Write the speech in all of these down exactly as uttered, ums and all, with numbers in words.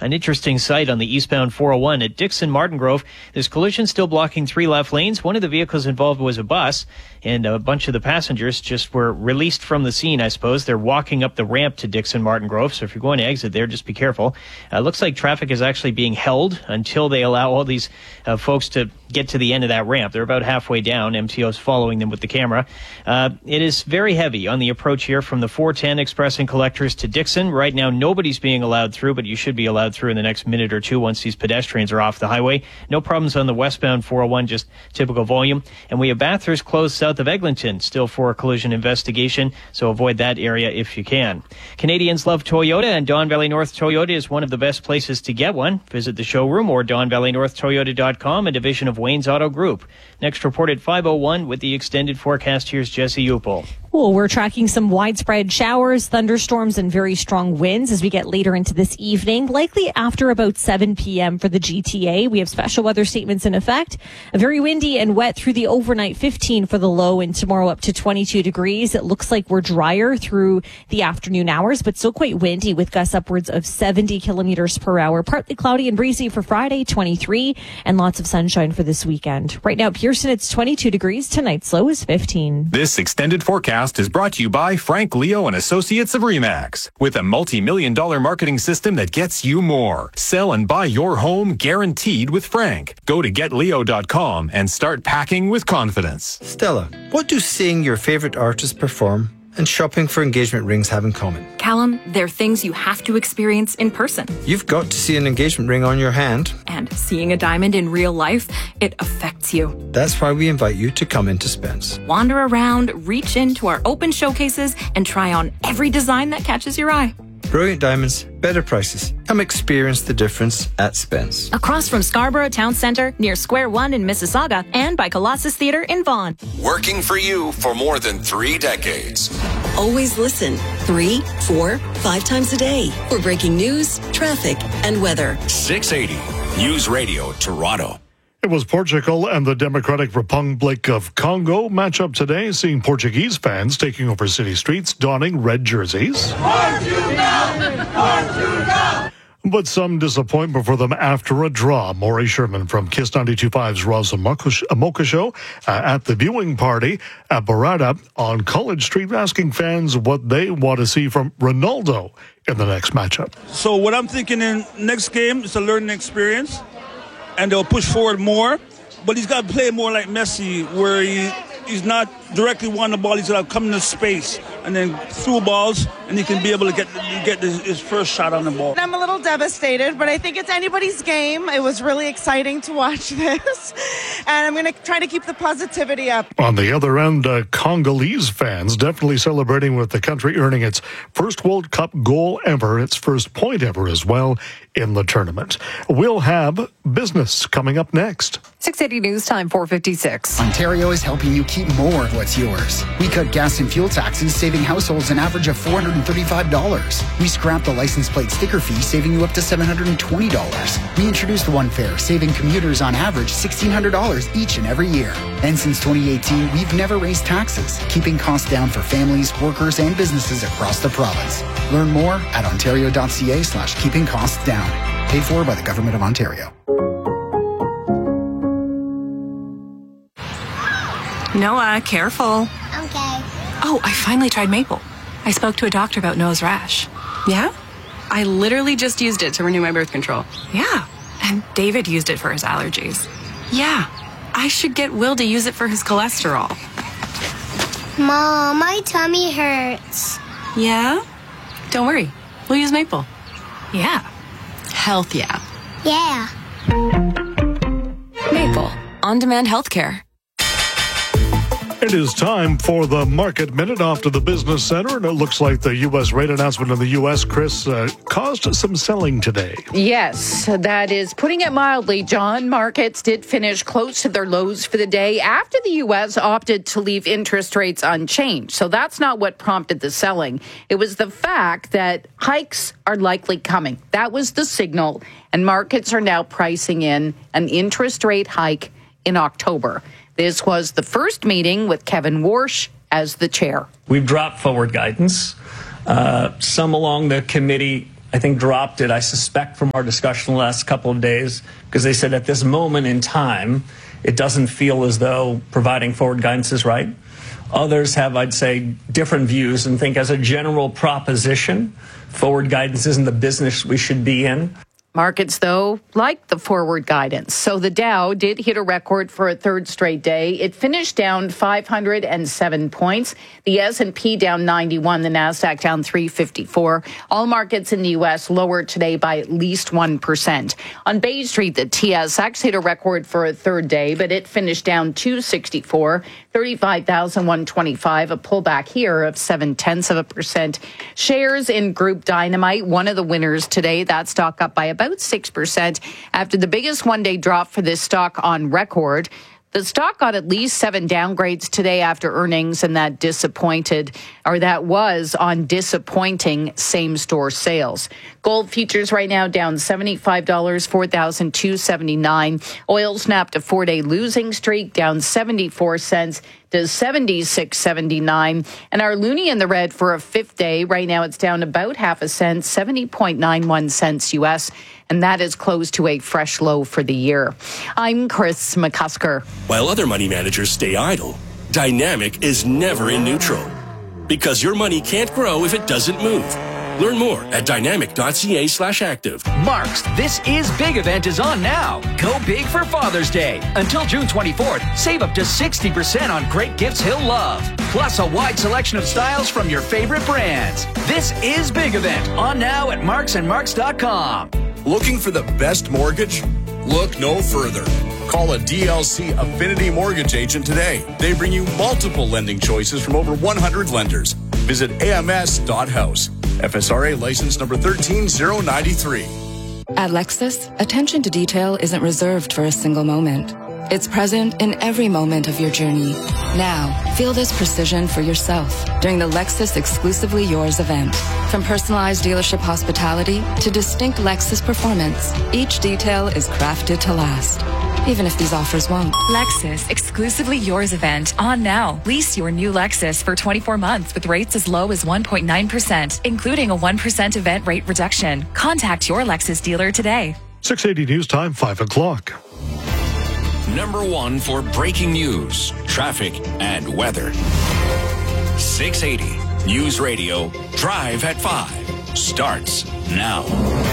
An interesting sight on the eastbound four oh one at Dixon Martin Grove. There's collision still blocking three left lanes. One of the vehicles involved was a bus, and a bunch of the passengers just were released from the scene, I suppose. They're walking up the ramp to Dixon Martin Grove, so if you're going to exit there, just be careful. Uh, looks like traffic is actually being held until they allow all these uh, folks to get to the end of that ramp. They're about halfway down. M T O's following them with the camera. Uh, it is very heavy on the approach here from the four ten Express and Collectors to Dixon. Right now, nobody's being allowed through, but you should be allowed through in the next minute or two once these pedestrians are off the highway. No problems on the westbound four oh one, just typical volume. And we have Bathurst closed south of Eglinton, still for a collision investigation, so avoid that area if you can. Canadians love Toyota, and Don Valley North Toyota is one of the best places to get one. Visit the showroom or don valley north toyota dot com, a division of Wayne's Auto Group. Next report at five oh one with the extended forecast. Here's Jesse Upel. Well, we're tracking some widespread showers, thunderstorms, and very strong winds as we get later into this evening, likely after about seven p.m. for the G T A. We have special weather statements in effect. A very windy and wet through the overnight, fifteen for the low, and tomorrow up to twenty-two degrees. It looks like we're drier through the afternoon hours, but still quite windy with gusts upwards of seventy kilometers per hour. Partly cloudy and breezy for Friday, twenty-three, and lots of sunshine for this weekend. Right now, Pearson, it's twenty-two degrees. Tonight's low is fifteen. This extended forecast is brought to you by Frank Leo and Associates of Remax. With a multi-million dollar marketing system that gets you more. Sell and buy your home guaranteed with Frank. Go to get leo dot com and start packing with confidence. Stella, what do seeing your favorite artist perform and shopping for engagement rings have in common? Callum, they're things you have to experience in person. You've got to see an engagement ring on your hand. And seeing a diamond in real life, it affects you. That's why we invite you to come into Spence. Wander around, reach into our open showcases, and try on every design that catches your eye. Brilliant diamonds, better prices. Come experience the difference at Spence. Across from Scarborough Town Centre, near Square One in Mississauga, and by Colossus Theatre in Vaughan. Working for you for more than three decades. Always listen three, four, five times a day for breaking news, traffic, and weather. six eighty News Radio Toronto. It was Portugal and the Democratic Republic of Congo matchup today, seeing Portuguese fans taking over city streets, donning red jerseys. Portugal! Portugal! But some disappointment for them after a draw. Maury Sherman from Kiss ninety-two point five's Rosa Mocha Show uh, at the viewing party at Barada on College Street, asking fans what they want to see from Ronaldo in the next matchup. So what I'm thinking in next game is a learning experience, and they'll push forward more, but he's got to play more like Messi, where he he's not directly wanting the ball. He's got to come into space and then through balls, and he can be able to get get his, his first shot on the ball. I'm a little devastated, but I think it's anybody's game. It was really exciting to watch this, and I'm going to try to keep the positivity up. On the other end, uh, Congolese fans definitely celebrating with the country earning its first World Cup goal ever, its first point ever as well in the tournament. We'll have business coming up next. six eighty News Time, four fifty-six. Ontario is helping you keep more of what's yours. We cut gas and fuel taxes, saving households an average of four hundred thirty-five dollars. We scrapped the license plate sticker fee, saving you up to seven hundred twenty dollars. We introduced One Fare, saving commuters on average sixteen hundred dollars each and every year. And since twenty eighteen, we've never raised taxes, keeping costs down for families, workers, and businesses across the province. Learn more at ontario.ca slash keeping costs down. Paid for by the Government of Ontario. Noah, careful. Okay. Oh, I finally tried maple. I spoke to a doctor about nose rash. Yeah? I literally just used it to renew my birth control. Yeah. And David used it for his allergies. Yeah. I should get Will to use it for his cholesterol. Mom, my tummy hurts. Yeah? Don't worry. We'll use maple. Yeah. Health, yeah. Yeah. Maple. On-demand healthcare. It is time for the Market Minute off to the Business Center, and it looks like the U S rate announcement in the U S, Chris, uh, caused some selling today. Yes, that is putting it mildly, John. Markets did finish close to their lows for the day after the U S opted to leave interest rates unchanged. So that's not what prompted the selling. It was the fact that hikes are likely coming. That was the signal, and markets are now pricing in an interest rate hike in October. This was the first meeting with Kevin Warsh as the chair. We've dropped forward guidance. Uh, some along the committee I think, dropped it, I suspect, from our discussion the last couple of days, because they said at this moment in time, it doesn't feel as though providing forward guidance is right. Others have, I'd say, different views and think as a general proposition, forward guidance isn't the business we should be in. Markets, though, like the forward guidance. So the Dow did hit a record for a third straight day. It finished down five hundred seven points. The S and P down ninety-one, the NASDAQ down three fifty-four. All markets in the U S lower today by at least one percent. On Bay Street, the T S X hit a record for a third day, but it finished down two sixty-four, thirty-five thousand one hundred twenty-five, a pullback here of seven tenths of a percent. Shares in Group Dynamite, one of the winners today, that stock up by about about six percent after the biggest one-day drop for this stock on record. The stock got at least seven downgrades today after earnings, and that disappointed, or that was on disappointing same-store sales. Gold futures right now down seventy-five dollars, four thousand two hundred seventy-nine dollars. Oil snapped a four-day losing streak, down seventy-four cents to seventy-six seventy-nine. And our loonie in the red for a fifth day. Right now it's down about half a cent, seventy point nine one cents U S. And that is close to a fresh low for the year. I'm Chris McCusker. While other money managers stay idle, Dynamic is never in neutral. Because your money can't grow if it doesn't move. Learn more at dynamic.ca slash active. Mark's This Is Big event is on now. Go big for Father's Day. Until June twenty-fourth, save up to sixty percent on great gifts he'll love. Plus a wide selection of styles from your favorite brands. This Is Big event on now at marks and marks dot com. Looking for the best mortgage? Look no further. Call a D L C Affinity Mortgage agent today. They bring you multiple lending choices from over one hundred lenders. Visit A M S dot house. F S R A license number one three zero nine three. At Lexus, attention to detail isn't reserved for a single moment. It's present in every moment of your journey. Now, feel this precision for yourself during the Lexus Exclusively Yours event. From personalized dealership hospitality to distinct Lexus performance, each detail is crafted to last, even if these offers won't. Lexus Exclusively Yours event on now. Lease your new Lexus for twenty-four months with rates as low as one point nine percent, including a one percent event rate reduction. Contact your Lexus dealer today. six eighty News Time, five o'clock. Number one for breaking news, traffic, and weather. six eighty News Radio Drive at five starts now.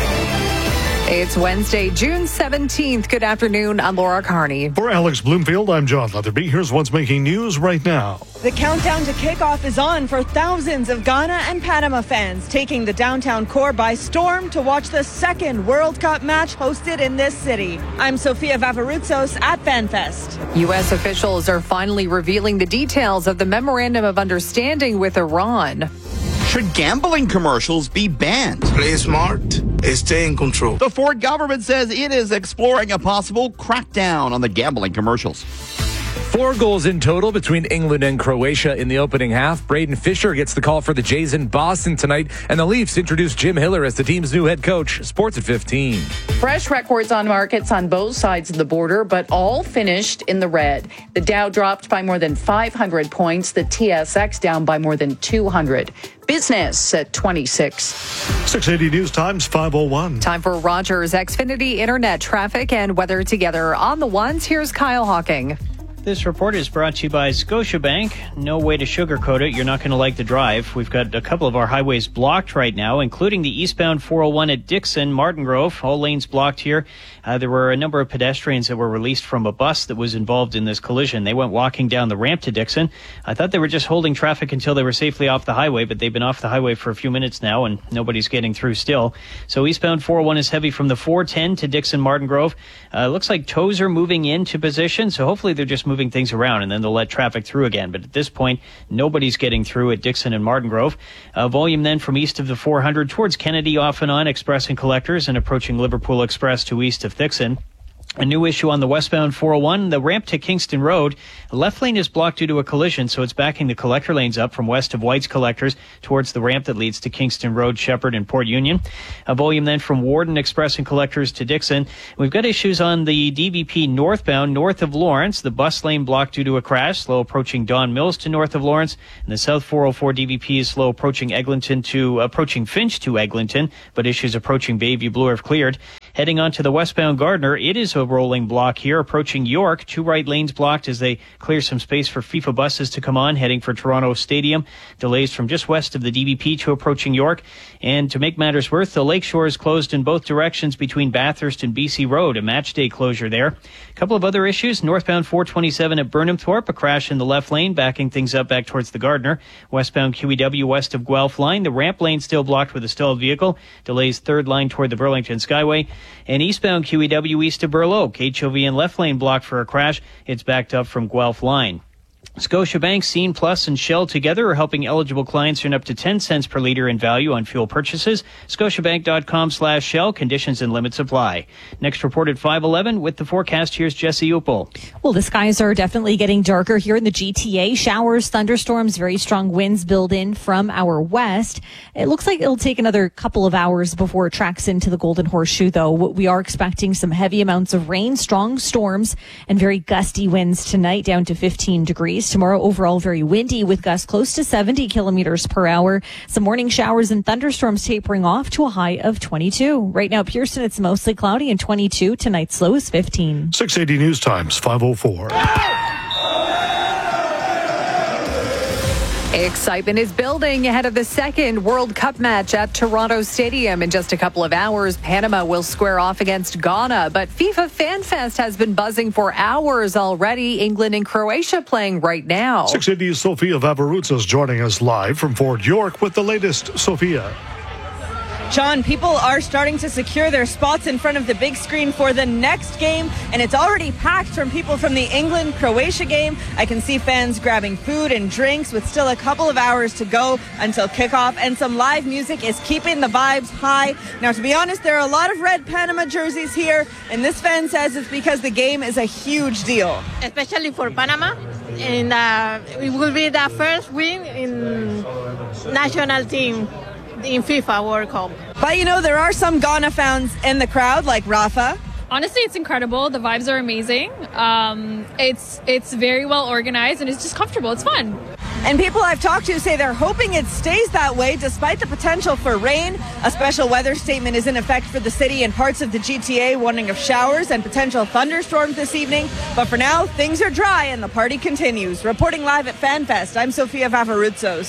It's Wednesday, June seventeenth. Good afternoon. I'm Laura Carney. For Alex Bloomfield, I'm John Leatherby. Here's what's making news right now. The countdown to kickoff is on for thousands of Ghana and Panama fans taking the downtown core by storm to watch the second World Cup match hosted in this city. I'm Sofia Vavaroutsos at FanFest. U S officials are finally revealing the details of the Memorandum of Understanding with Iran. Should gambling commercials be banned? Play smart and stay in control. The Ford government says it is exploring a possible crackdown on the gambling commercials. Four goals in total between England and Croatia in the opening half. Braden Fisher gets the call for the Jays in Boston tonight, and the Leafs introduce Jim Hiller as the team's new head coach. Sports at fifteen. Fresh records on markets on both sides of the border, but all finished in the red. The Dow dropped by more than five hundred points. The T S X down by more than two hundred. Business at twenty-six. six eighty News Times, five oh one. Time for Rogers Xfinity Internet traffic and weather together on the ones. Here's Kyle Hawking. This report is brought to you by Scotiabank. No way to sugarcoat it. You're not going to like the drive. We've got a couple of our highways blocked right now, including the eastbound four oh one at Dixon, Martin Grove. All lanes blocked here. Uh, there were a number of pedestrians that were released from a bus that was involved in this collision. They went walking down the ramp to Dixon. I thought they were just holding traffic until they were safely off the highway, but they've been off the highway for a few minutes now, and nobody's getting through still. So eastbound four oh one is heavy from the four ten to Dixon, Martin Grove. Uh, looks like tows are moving into position, so hopefully they're just moving things around and then they'll let traffic through again. But at this point, nobody's getting through at Dixon and Martin Grove. Uh, volume then from east of the four hundred towards Kennedy off and on, Express and Collectors, and approaching Liverpool Express to east of Thixon. A new issue on the westbound four oh one, the ramp to Kingston Road. The left lane is blocked due to a collision, so it's backing the collector lanes up from west of White's Collectors towards the ramp that leads to Kingston Road, Shepherd, and Port Union. A volume then from Warden Express and Collectors to Dixon. We've got issues on the D V P northbound, north of Lawrence. The bus lane blocked due to a crash, slow approaching Don Mills to north of Lawrence. And the south four oh four D V P is slow approaching Eglinton to, approaching Finch to Eglinton, but issues approaching Bayview Blue have cleared. Heading on to the westbound Gardner, it is a rolling block here approaching York. Two right lanes blocked as they clear some space for FIFA buses to come on, heading for Toronto Stadium. Delays from just west of the D V P to approaching York. And to make matters worse, the Lakeshore is closed in both directions between Bathurst and B C Road, a match day closure there. A couple of other issues. Northbound four twenty-seven at Burnhamthorpe, a crash in the left lane, backing things up back towards the Gardner. Westbound Q E W west of Guelph line, the ramp lane still blocked with a stalled vehicle. Delays third line toward the Burlington Skyway. And eastbound Q E W east of Burloak, H O V and left lane blocked for a crash. It's backed up from Guelph line. Scotiabank, Scene Plus, and Shell together are helping eligible clients earn up to ten cents per liter in value on fuel purchases. Scotiabank.com slash Shell. Conditions and limits apply. Next report at five eleven with the forecast. Here's Jesse Upel. Well, the skies are definitely getting darker here in the G T A. Showers, thunderstorms, very strong winds build in from our west. It looks like it'll take another couple of hours before it tracks into the Golden Horseshoe, though. We are expecting some heavy amounts of rain, strong storms, and very gusty winds tonight, down to fifteen degrees. Tomorrow, overall, very windy with gusts close to seventy kilometers per hour. Some morning showers and thunderstorms tapering off to a high of twenty-two. Right now, Pearson, it's mostly cloudy and twenty-two. Tonight's low is fifteen. six eighty News Times, five oh four. Excitement is building ahead of the second World Cup match at Toronto Stadium. In just a couple of hours, Panama will square off against Ghana. But FIFA Fan Fest has been buzzing for hours already. England and Croatia playing right now. six eighty's Sophia Vavarutza is joining us live from Fort York with the latest. Sophia. John, people are starting to secure their spots in front of the big screen for the next game, and it's already packed from people from the England-Croatia game. I can see fans grabbing food and drinks with still a couple of hours to go until kickoff, and some live music is keeping the vibes high. Now, to be honest, there are a lot of red Panama jerseys here, and this fan says it's because the game is a huge deal. Especially for Panama, and uh, it will be the first win in national team in FIFA World Cup. But you know, there are some Ghana fans in the crowd, like Rafa. Honestly, it's incredible. The vibes are amazing. Um, it's it's very well organized and it's just comfortable. It's fun. And people I've talked to say they're hoping it stays that way despite the potential for rain. A special weather statement is in effect for the city and parts of the G T A, warning of showers and potential thunderstorms this evening. But for now, things are dry and the party continues. Reporting live at FanFest, I'm Sophia Vavarutsos.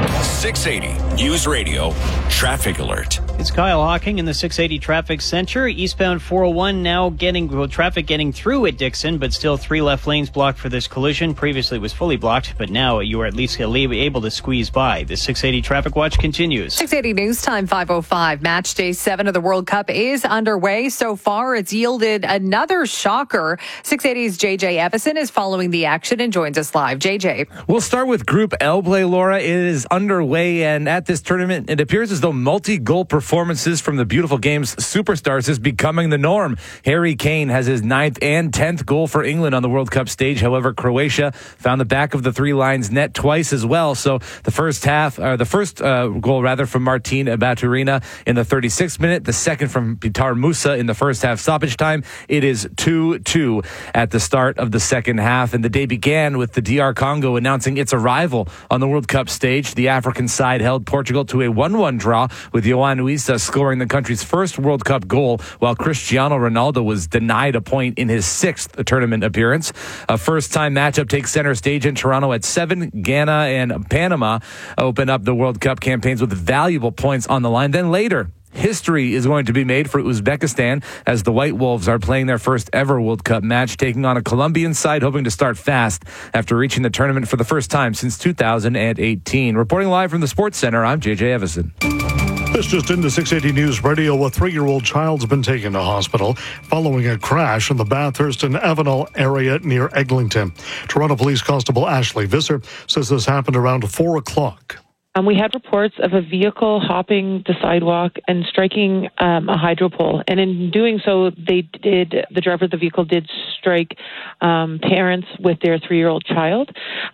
six eighty News Radio Traffic Alert. It's Kyle Hawking in the six eighty Traffic Center. Eastbound four oh one now getting well, traffic getting through at Dixon, but still three left lanes blocked for this collision. Previously it was fully blocked, but now you are at least able to squeeze by. The six eighty Traffic Watch continues. six eighty News Time, five oh five. Match day seven of the World Cup is underway. So far, it's yielded another shocker. six eighty's J J Evison is following the action and joins us live. J J. We'll start with Group L play, Laura. It is underway, and at this tournament, it appears as though multi-goal performances from the beautiful game's superstars is becoming the norm. Harry Kane has his ninth and tenth goal for England on the World Cup stage. However, Croatia found the back of the three lines net twice as well. So the first half, or the first uh, goal rather, from Martin Baturina in the thirty-sixth minute, the second from Pitar Musa in the first half stoppage time. It is two two at the start of the second half, and the day began with the D R Congo announcing its arrival on the World Cup stage. The African side held Portugal to a one one draw, with Yohan Wissa scoring the country's first World Cup goal, while Cristiano Ronaldo was denied a point in his sixth tournament appearance. A first-time matchup takes center stage in Toronto at seven. Ghana and Panama open up the World Cup campaigns with valuable points on the line. Then later, history is going to be made for Uzbekistan as the White Wolves are playing their first ever World Cup match, taking on a Colombian side hoping to start fast after reaching the tournament for the first time since two thousand eighteen. Reporting live from the Sports Center, I'm J J Evison. This just into six eighty News Radio. A three-year-old child's been taken to hospital following a crash in the Bathurst and Avenel area near Eglinton. Toronto Police Constable Ashley Visser says this happened around four o'clock. Um, we had reports of a vehicle hopping the sidewalk and striking um, a hydro pole. And in doing so, they did, the driver of the vehicle did strike um, parents with their three-year-old child.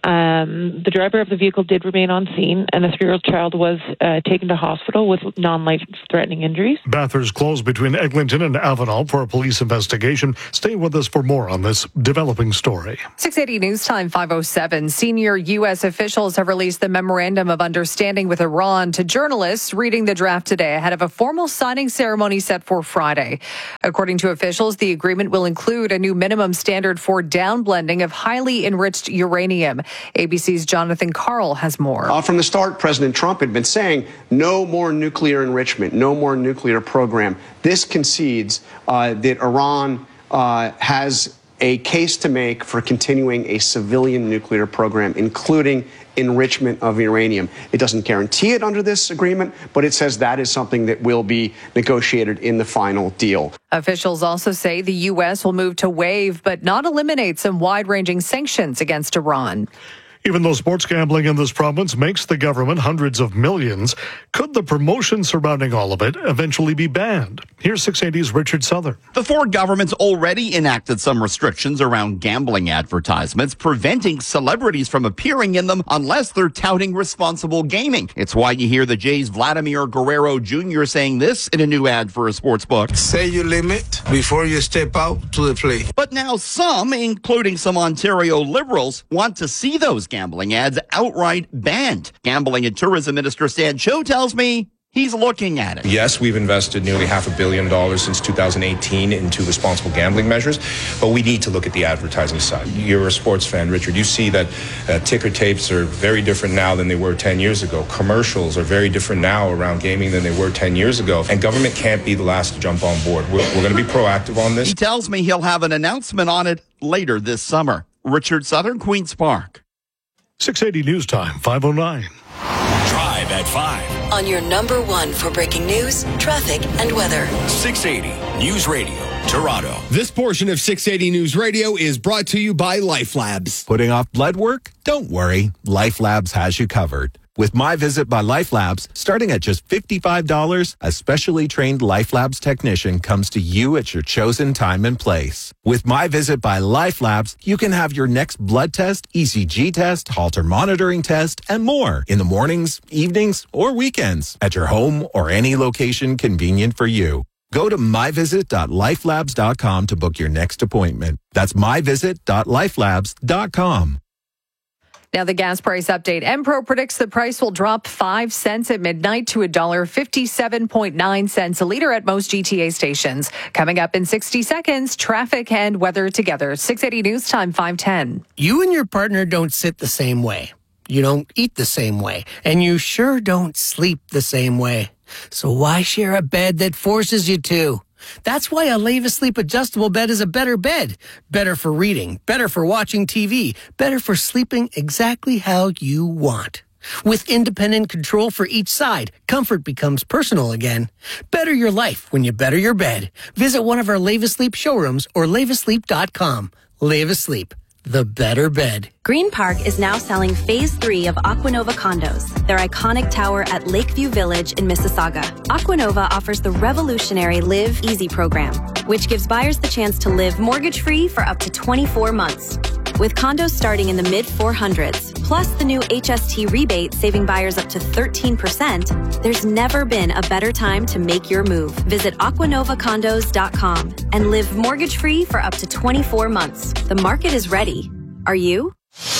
Um, the driver of the vehicle did remain on scene, and the three-year-old child was uh, taken to hospital with non-life-threatening injuries. Bathurst closed between Eglinton and Avenel for a police investigation. Stay with us for more on this developing story. six eighty News Time, five oh seven. Senior U S officials have released the Memorandum of Understanding Standing with Iran to journalists reading the draft today ahead of a formal signing ceremony set for Friday. According to officials, the agreement will include a new minimum standard for downblending of highly enriched uranium. A B C's Jonathan Karl has more. Uh, from the start, President Trump had been saying no more nuclear enrichment, no more nuclear program. This concedes uh, that Iran uh, has a case to make for continuing a civilian nuclear program, including enrichment of uranium. It doesn't guarantee it under this agreement, but it says that is something that will be negotiated in the final deal. Officials also say the U S will move to waive but not eliminate some wide-ranging sanctions against Iran. Even though sports gambling in this province makes the government hundreds of millions, could the promotion surrounding all of it eventually be banned? Here's six eighty's Richard Southern. The Ford government's already enacted some restrictions around gambling advertisements, preventing celebrities from appearing in them unless they're touting responsible gaming. It's why you hear the Jays' Vladimir Guerrero Junior saying this in a new ad for a sports book. Say your limit before you step out to the plate. But now some, including some Ontario Liberals, want to see those gambling ads outright banned. Gambling and Tourism Minister Stan Cho tells me he's looking at it. Yes, we've invested nearly half a billion dollars since two thousand eighteen into responsible gambling measures, but we need to look at the advertising side. You're a sports fan, Richard. You see that uh, ticker tapes are very different now than they were ten years ago. Commercials are very different now around gaming than they were ten years ago, and government can't be the last to jump on board. We're, we're going to be proactive on this. He tells me he'll have an announcement on it later this summer. Richard Southern, Queen's Park. six eighty News Time, five oh nine. Drive at five. On your number one for breaking news, traffic, and weather. six eighty News Radio, Toronto. This portion of six eighty News Radio is brought to you by Life Labs. Putting off blood work? Don't worry. Life Labs has you covered. With My Visit by Life Labs, starting at just fifty-five dollars, a specially trained Life Labs technician comes to you at your chosen time and place. With My Visit by Life Labs, you can have your next blood test, E C G test, Holter monitoring test, and more in the mornings, evenings, or weekends at your home or any location convenient for you. Go to my visit dot life labs dot com to book your next appointment. That's my visit dot life labs dot com. Now the gas price update. Enpro predicts the price will drop five cents at midnight to one dollar fifty-seven point nine cents a liter at most G T A stations. Coming up in sixty seconds, traffic and weather together. six eighty News Time, five ten. You and your partner don't sit the same way. You don't eat the same way. And you sure don't sleep the same way. So why share a bed that forces you to? That's why a Leva Sleep adjustable bed is a better bed. Better for reading, better for watching T V, better for sleeping exactly how you want. With independent control for each side, comfort becomes personal again. Better your life when you better your bed. Visit one of our Leva Sleep showrooms or leva sleep dot com. Leva Sleep, the better bed. Green Park is now selling Phase three of Aquanova condos, their iconic tower at Lakeview Village in Mississauga. Aquanova offers the revolutionary Live Easy program, which gives buyers the chance to live mortgage-free for up to twenty-four months. With condos starting in the mid four hundreds, plus the new H S T rebate saving buyers up to thirteen percent, there's never been a better time to make your move. Visit aquanova condos dot com and live mortgage-free for up to twenty-four months. The market is ready. Are you?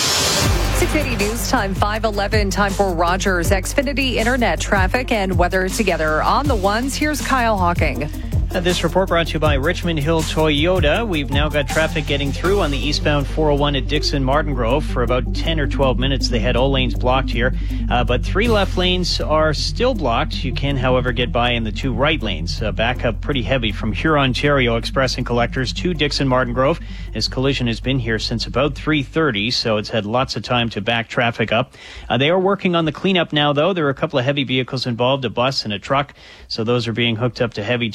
six eighty News Time, five eleven. Time for Rogers Xfinity Internet traffic and weather together. On the ones, here's Kyle Hawking. Uh, this report brought to you by Richmond Hill Toyota. We've now got traffic getting through on the eastbound four oh one at Dixon Martin Grove for about ten or twelve minutes. They had all lanes blocked here, uh, but three left lanes are still blocked. You can, however, get by in the two right lanes. Uh, back up pretty heavy from Huron, Ontario Express and Collectors to Dixon Martin Grove. This collision has been here since about three thirty, so it's had lots of time to back traffic up. Uh, they are working on the cleanup now, though. There are a couple of heavy vehicles involved, a bus and a truck, so those are being hooked up to heavy tows, but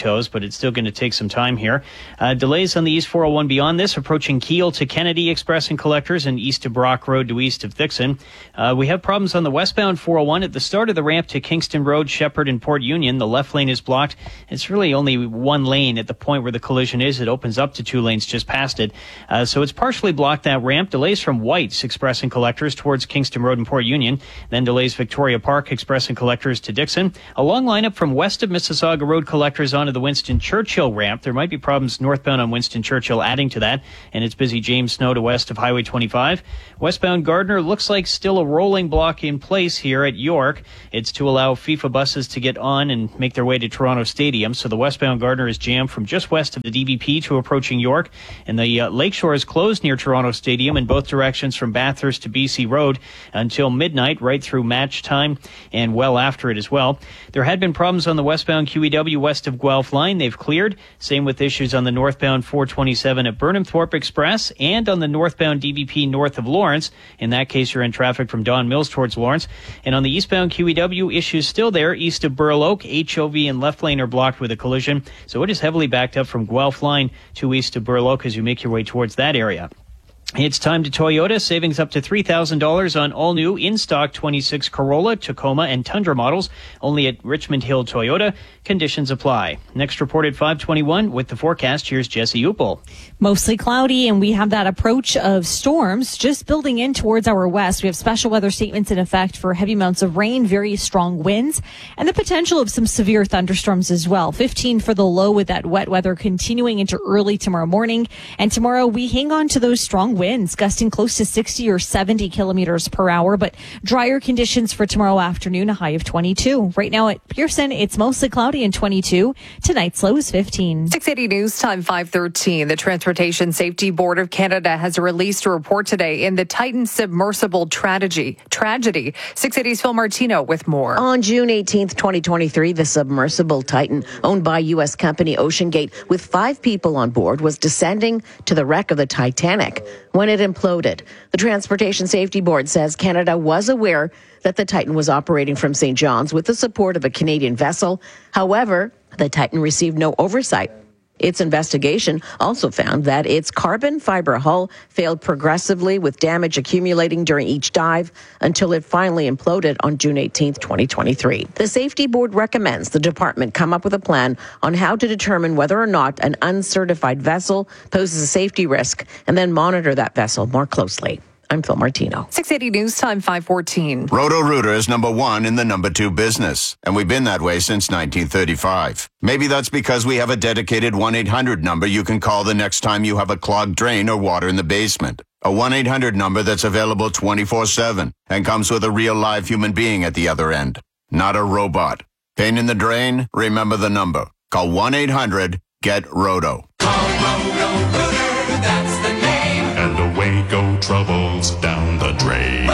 but it's still going to take some time here. Uh, delays on the East four oh one beyond this, approaching Kiel to Kennedy Express and Collectors and east of Brock Road to east of Dixon. Uh, we have problems on the westbound four oh one at the start of the ramp to Kingston Road, Shepherd and Port Union. The left lane is blocked. It's really only one lane at the point where the collision is. It opens up to two lanes just past it. Uh, so it's partially blocked, that ramp. Delays from White's Express and Collectors towards Kingston Road and Port Union. Then delays Victoria Park Express and Collectors to Dixon. A long lineup from west of Mississauga Road Collectors onto the Winston Churchill ramp. There might be problems northbound on Winston Churchill adding to that. And it's busy James Snow to west of Highway twenty-five. Westbound Gardner looks like still a rolling block in place here at York. It's to allow FIFA buses to get on and make their way to Toronto Stadium. So the westbound Gardner is jammed from just west of the D V P to approaching York. And the uh, Lakeshore is closed near Toronto Stadium in both directions from Bathurst to B C Road until midnight, right through match time and well after it as well. There had been problems on the westbound Q E W west of Guelph line. They've cleared. Same with issues on the northbound four twenty-seven at Burnham Thorpe Express and on the northbound D V P north of Lawrence. In that case, you're in traffic from Don Mills towards Lawrence. And on the eastbound Q E W, issues still there east of Burl Oak. H O V and left lane are blocked with a collision. So it is heavily backed up from Guelph line to east of Burl Oak as you make your way towards that area. It's time to Toyota. Savings up to three thousand dollars on all new in-stock twenty-six Corolla, Tacoma, and Tundra models. Only at Richmond Hill Toyota. Conditions apply. Next report at five twenty-one with the forecast. Here's Jesse Uppel. Mostly cloudy, and we have that approach of storms just building in towards our west. We have special weather statements in effect for heavy amounts of rain, very strong winds, and the potential of some severe thunderstorms as well. fifteen for the low with that wet weather continuing into early tomorrow morning. And tomorrow we hang on to those strong winds, gusting close to sixty or seventy kilometers per hour, but drier conditions for tomorrow afternoon, a high of twenty-two. Right now at Pearson, it's mostly cloudy and twenty-two. Tonight's low is fifteen. six eighty News Time, five thirteen. The Transportation Safety Board of Canada has released a report today in the Titan submersible tragedy. Tragedy. six eighty's Phil Martino with more. On June eighteenth, twenty twenty-three, the submersible Titan, owned by U S company OceanGate, with five people on board, was descending to the wreck of the Titanic when it imploded. The Transportation Safety Board says Canada was aware that the Titan was operating from Saint John's with the support of a Canadian vessel. However, the Titan received no oversight. Its investigation also found that its carbon fiber hull failed progressively, with damage accumulating during each dive until it finally imploded on June eighteenth, twenty twenty-three. The Safety Board recommends the department come up with a plan on how to determine whether or not an uncertified vessel poses a safety risk and then monitor that vessel more closely. I'm Phil Martino. six eighty News Time, five fourteen. Roto-Rooter is number one in the number two business, and we've been that way since nineteen thirty-five. Maybe that's because we have a dedicated one eight hundred number you can call the next time you have a clogged drain or water in the basement. A one eight hundred number that's available twenty-four seven and comes with a real live human being at the other end, not a robot. Pain in the drain? Remember the number. Call one eight hundred get roto. Call Roto-Rooter, that's the name. And away go troubles down the drain.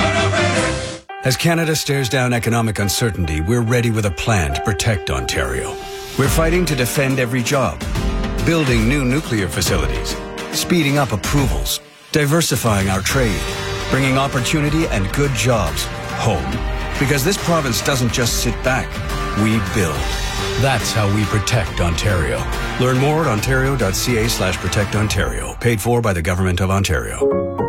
As Canada stares down economic uncertainty, we're ready with a plan to protect Ontario. We're fighting to defend every job, building new nuclear facilities, speeding up approvals, diversifying our trade, bringing opportunity and good jobs home. Because this province doesn't just sit back, we build. That's how we protect Ontario. Learn more at ontario.ca slash protect Ontario. Paid for by the Government of Ontario.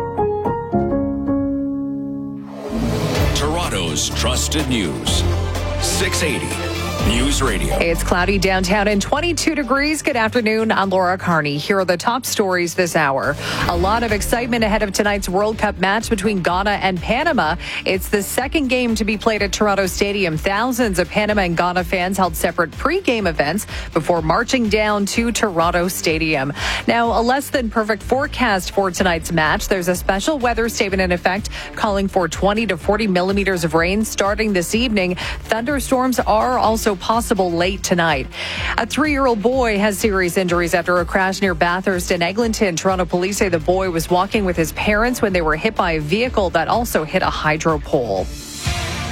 Toronto's trusted news. six eighty News Radio. It's cloudy downtown and twenty-two degrees. Good afternoon. I'm Laura Carney. Here are the top stories this hour. A lot of excitement ahead of tonight's World Cup match between Ghana and Panama. It's the second game to be played at Toronto Stadium. Thousands of Panama and Ghana fans held separate pre-game events before marching down to Toronto Stadium. Now, a less than perfect forecast for tonight's match. There's a special weather statement in effect calling for twenty to forty millimeters of rain starting this evening. Thunderstorms are also possible late tonight. A three-year-old boy has serious injuries after a crash near Bathurst and Eglinton. Toronto police say the boy was walking with his parents when they were hit by a vehicle that also hit a hydro pole.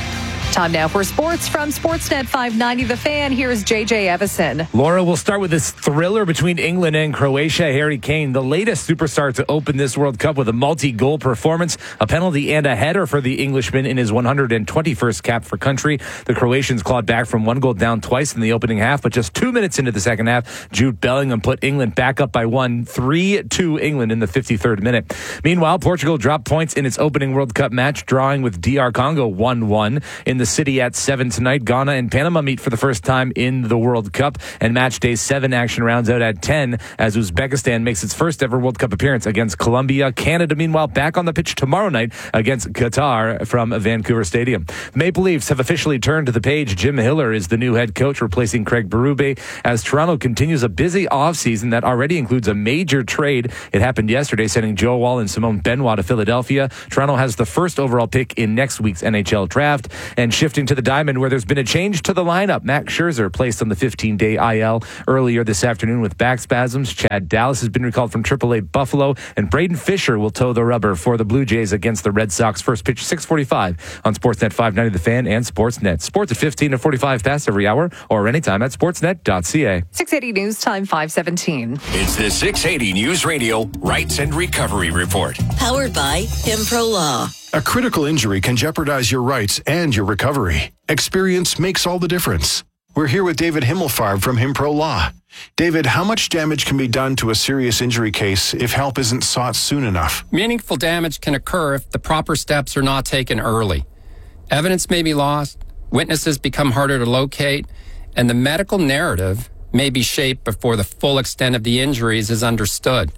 Time now for sports from Sportsnet five ninety The Fan. Here's J J Evison. Laura, we'll start with this thriller between England and Croatia. Harry Kane, the latest superstar to open this World Cup with a multi-goal performance, a penalty and a header for the Englishman in his one hundred twenty-first cap for country. The Croatians clawed back from one goal down twice in the opening half, but just two minutes into the second half, Jude Bellingham put England back up by one, three two England in the fifty-third minute. Meanwhile, Portugal dropped points in its opening World Cup match, drawing with D R Congo one one. In the city at seven tonight, Ghana and Panama meet for the first time in the World Cup, and match day seven action rounds out at ten as Uzbekistan makes its first ever World Cup appearance against Colombia. Canada, meanwhile, back on the pitch tomorrow night against Qatar from Vancouver Stadium. Maple Leafs have officially turned to the page. Jim Hiller is the new head coach, replacing Craig Berube, as Toronto continues a busy offseason that already includes a major trade. It happened yesterday, sending Joe Wall and Simone Benoit to Philadelphia. Toronto has the first overall pick in next week's N H L draft. And shifting to the diamond, where there's been a change to the lineup. Max Scherzer placed on the fifteen-day I L earlier this afternoon with back spasms. Chad Dallas has been recalled from triple A Buffalo, and Braden Fisher will toe the rubber for the Blue Jays against the Red Sox. First pitch, six forty-five on Sportsnet five ninety The Fan and Sportsnet. Sports at fifteen to forty-five past every hour or anytime at sportsnet dot c a. six eighty News Time five seventeen. It's the six eighty News Radio Rights and Recovery Report. Powered by Himpro Law. A critical injury can jeopardize your rights and your recovery. Experience makes all the difference. We're here with David Himmelfarb from Himpro Law. David, how much damage can be done to a serious injury case if help isn't sought soon enough? Meaningful damage can occur if the proper steps are not taken early. Evidence may be lost, witnesses become harder to locate, and the medical narrative may be shaped before the full extent of the injuries is understood.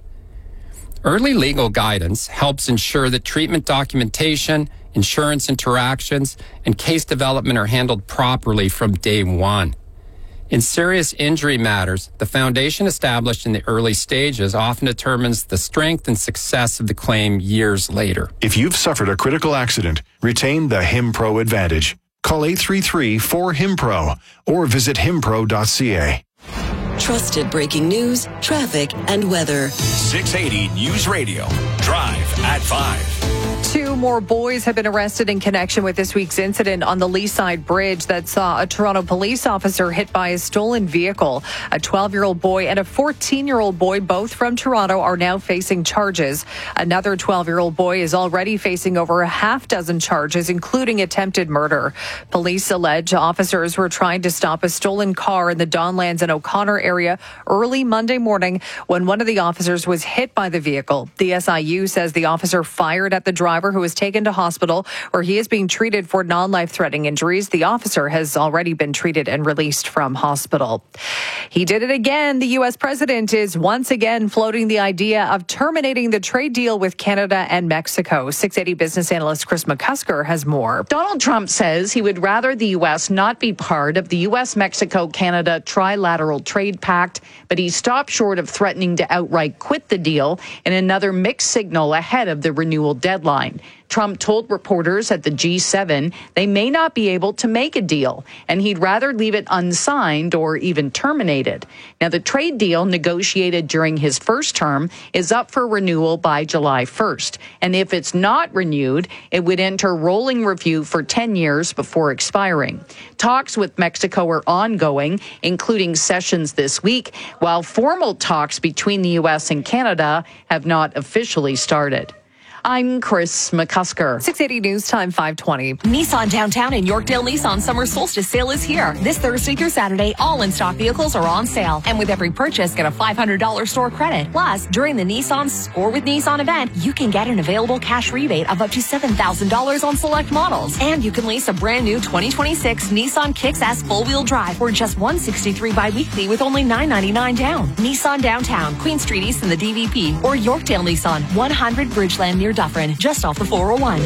Early legal guidance helps ensure that treatment documentation, insurance interactions, and case development are handled properly from day one. In serious injury matters, the foundation established in the early stages often determines the strength and success of the claim years later. If you've suffered a critical accident, retain the Himpro Advantage. Call eight three three, four, H I M P R O or visit himpro dot c a. Trusted breaking news, traffic, and weather. six eighty News Radio. Drive at five. Two more boys have been arrested in connection with this week's incident on the Leaside Bridge that saw a Toronto police officer hit by a stolen vehicle. A twelve-year-old boy and a fourteen-year-old boy, both from Toronto, are now facing charges. Another twelve-year-old boy is already facing over a half dozen charges, including attempted murder. Police allege officers were trying to stop a stolen car in the Donlands and O'Connor area early Monday morning when one of the officers was hit by the vehicle. The S I U says the officer fired at the driver, who was taken to hospital where he is being treated for non-life-threatening injuries. The officer has already been treated and released from hospital. He did it again. The U S president is once again floating the idea of terminating the trade deal with Canada and Mexico. six eighty business analyst Chris McCusker has more. Donald Trump says he would rather the U S not be part of the U S Mexico Canada trilateral trade pact, but he stopped short of threatening to outright quit the deal in another mixed signal ahead of the renewal deadline. Trump told reporters at the G seven they may not be able to make a deal, and he'd rather leave it unsigned or even terminated. Now, the trade deal negotiated during his first term is up for renewal by July first, and if it's not renewed, it would enter rolling review for ten years before expiring. Talks with Mexico are ongoing, including sessions this week, while formal talks between the U S and Canada have not officially started. I'm Chris McCusker. six eighty News Time five twenty. Nissan Downtown and Yorkdale Nissan Summer Solstice Sale is here. This Thursday through Saturday, all in-stock vehicles are on sale. And with every purchase, get a five hundred dollars store credit. Plus, during the Nissan Score with Nissan event, you can get an available cash rebate of up to seven thousand dollars on select models. And you can lease a brand new twenty twenty-six Nissan Kicks S four-wheel drive for just one hundred sixty-three dollars bi-weekly with only nine ninety-nine down. Nissan Downtown, Queen Street East in the D V P, or Yorkdale Nissan, one hundred Bridgeland near Dufferin, just off the four oh one.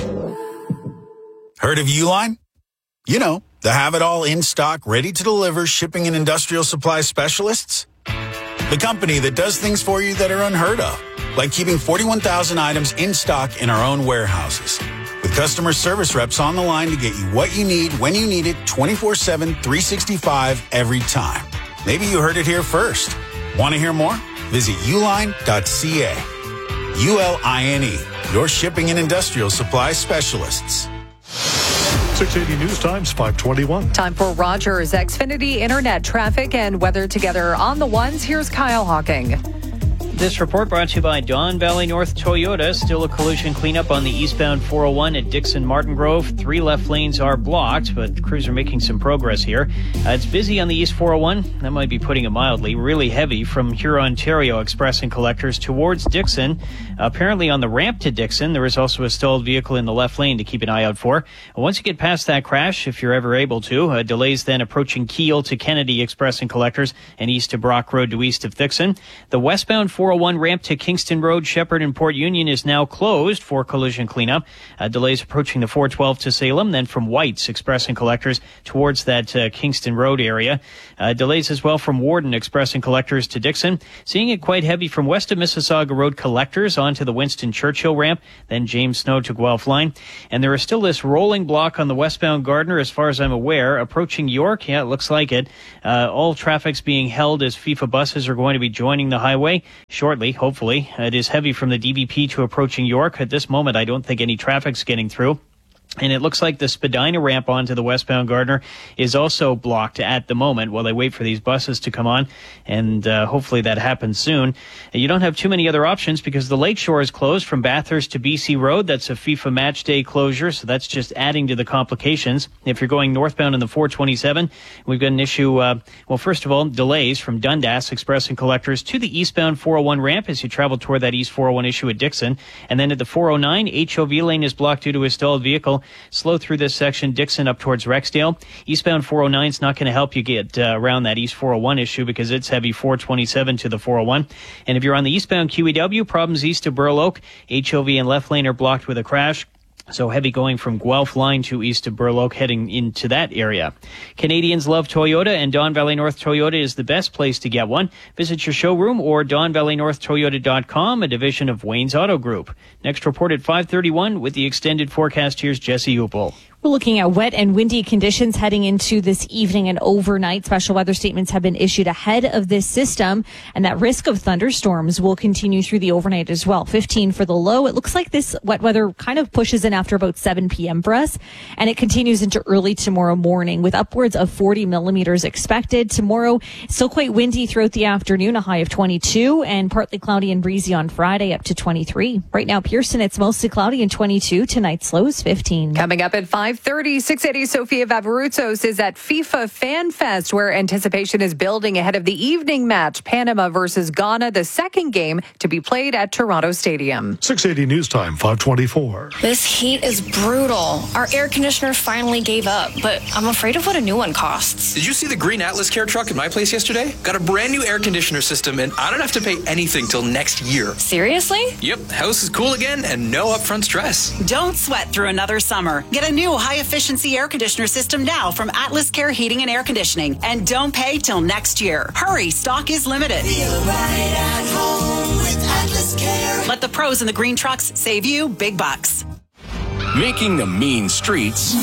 Heard of Uline? You know, the have-it-all in-stock, ready-to-deliver shipping and industrial supply specialists. The company that does things for you that are unheard of, like keeping forty-one thousand items in stock in our own warehouses. With customer service reps on the line to get you what you need, when you need it, twenty-four seven, three sixty-five, every time. Maybe you heard it here first. Want to hear more? Visit uline dot c a. U L I N E, your shipping and industrial supply specialists. six eighty News Times, five twenty-one. Time for Rogers Xfinity Internet traffic and weather together on the ones. Here's Kyle Hawking. This report brought to you by Don Valley North Toyota. Still a collision cleanup on the eastbound four oh one at Dixon Martin Grove. Three left lanes are blocked, but crews are making some progress here. Uh, it's busy on the east four oh one. That might be putting it mildly. Really heavy from Huron-Ontario Express and Collectors towards Dixon. Uh, apparently on the ramp to Dixon, there is also a stalled vehicle in the left lane to keep an eye out for. Once you get past that crash, if you're ever able to, uh, delays then approaching Kiel to Kennedy Express and Collectors and east to Brock Road to east of Dixon. The westbound four oh one ramp to Kingston Road, Shepherd and Port Union is now closed for collision cleanup. Uh, delays approaching the four twelve to Salem, then from White's Express and Collectors towards that uh, Kingston Road area. Uh, delays as well from Warden Express and Collectors to Dixon. Seeing it quite heavy from west of Mississauga Road Collectors onto the Winston Churchill ramp, then James Snow to Guelph line. And there is still this rolling block on the westbound Gardner as far as I'm aware. Approaching York, yeah, it looks like it. Uh, all traffic's being held as FIFA buses are going to be joining the highway shortly, hopefully. It is heavy from the D B P to approaching York. At this moment, I don't think any traffic's getting through. And it looks like the Spadina ramp onto the westbound Gardner is also blocked at the moment while they wait for these buses to come on. And uh, hopefully that happens soon. And you don't have too many other options because the Lakeshore is closed from Bathurst to B C Road. That's a FIFA match day closure, so that's just adding to the complications. If you're going northbound in the four twenty-seven, we've got an issue, uh, well, first of all, delays from Dundas Express and Collectors to the eastbound four oh one ramp as you travel toward that east four oh one issue at Dixon. And then at the four oh nine, H O V lane is blocked due to a stalled vehicle. Slow through this section, Dixon up towards Rexdale. Eastbound four oh nine is not going to help you get uh, around that east four oh one issue because it's heavy four twenty-seven to the four oh one. And if you're on the eastbound Q E W, problems east of Burl Oak. H O V and left lane are blocked with a crash. So heavy going from Guelph line to east of Burloak heading into that area. Canadians love Toyota, and Don Valley North Toyota is the best place to get one. Visit your showroom or don valley north toyota dot com, a division of Wayne's Auto Group. Next report at five thirty-one with the extended forecast. Here's Jesse Upel. We're looking at wet and windy conditions heading into this evening and overnight. Special weather statements have been issued ahead of this system, and that risk of thunderstorms will continue through the overnight as well. fifteen for the low. It looks like this wet weather kind of pushes in after about seven p.m. for us, and it continues into early tomorrow morning with upwards of forty millimeters expected. Tomorrow, still quite windy throughout the afternoon, a high of twenty-two, and partly cloudy and breezy on Friday, up to twenty-three. Right now, Pearson, it's mostly cloudy and twenty-two. Tonight's low is fifteen. Coming up at five thirty, six eighty Sofia Vavarutsos is at FIFA Fan Fest, where anticipation is building ahead of the evening match, Panama versus Ghana, the second game to be played at Toronto Stadium. six eighty News Time, five twenty-four. This heat is brutal. Our air conditioner finally gave up, but I'm afraid of what a new one costs. Did you see the green Atlas Care truck at my place yesterday? Got a brand new air conditioner system, and I don't have to pay anything till next year. Seriously? Yep, house is cool again and no upfront stress. Don't sweat through another summer. Get a new high-efficiency air conditioner system now from Atlas Care Heating and Air Conditioning, and don't pay till next year. Hurry, stock is limited. Feel right at home with Atlas Care. Let the pros in the green trucks save you big bucks. Making the mean streets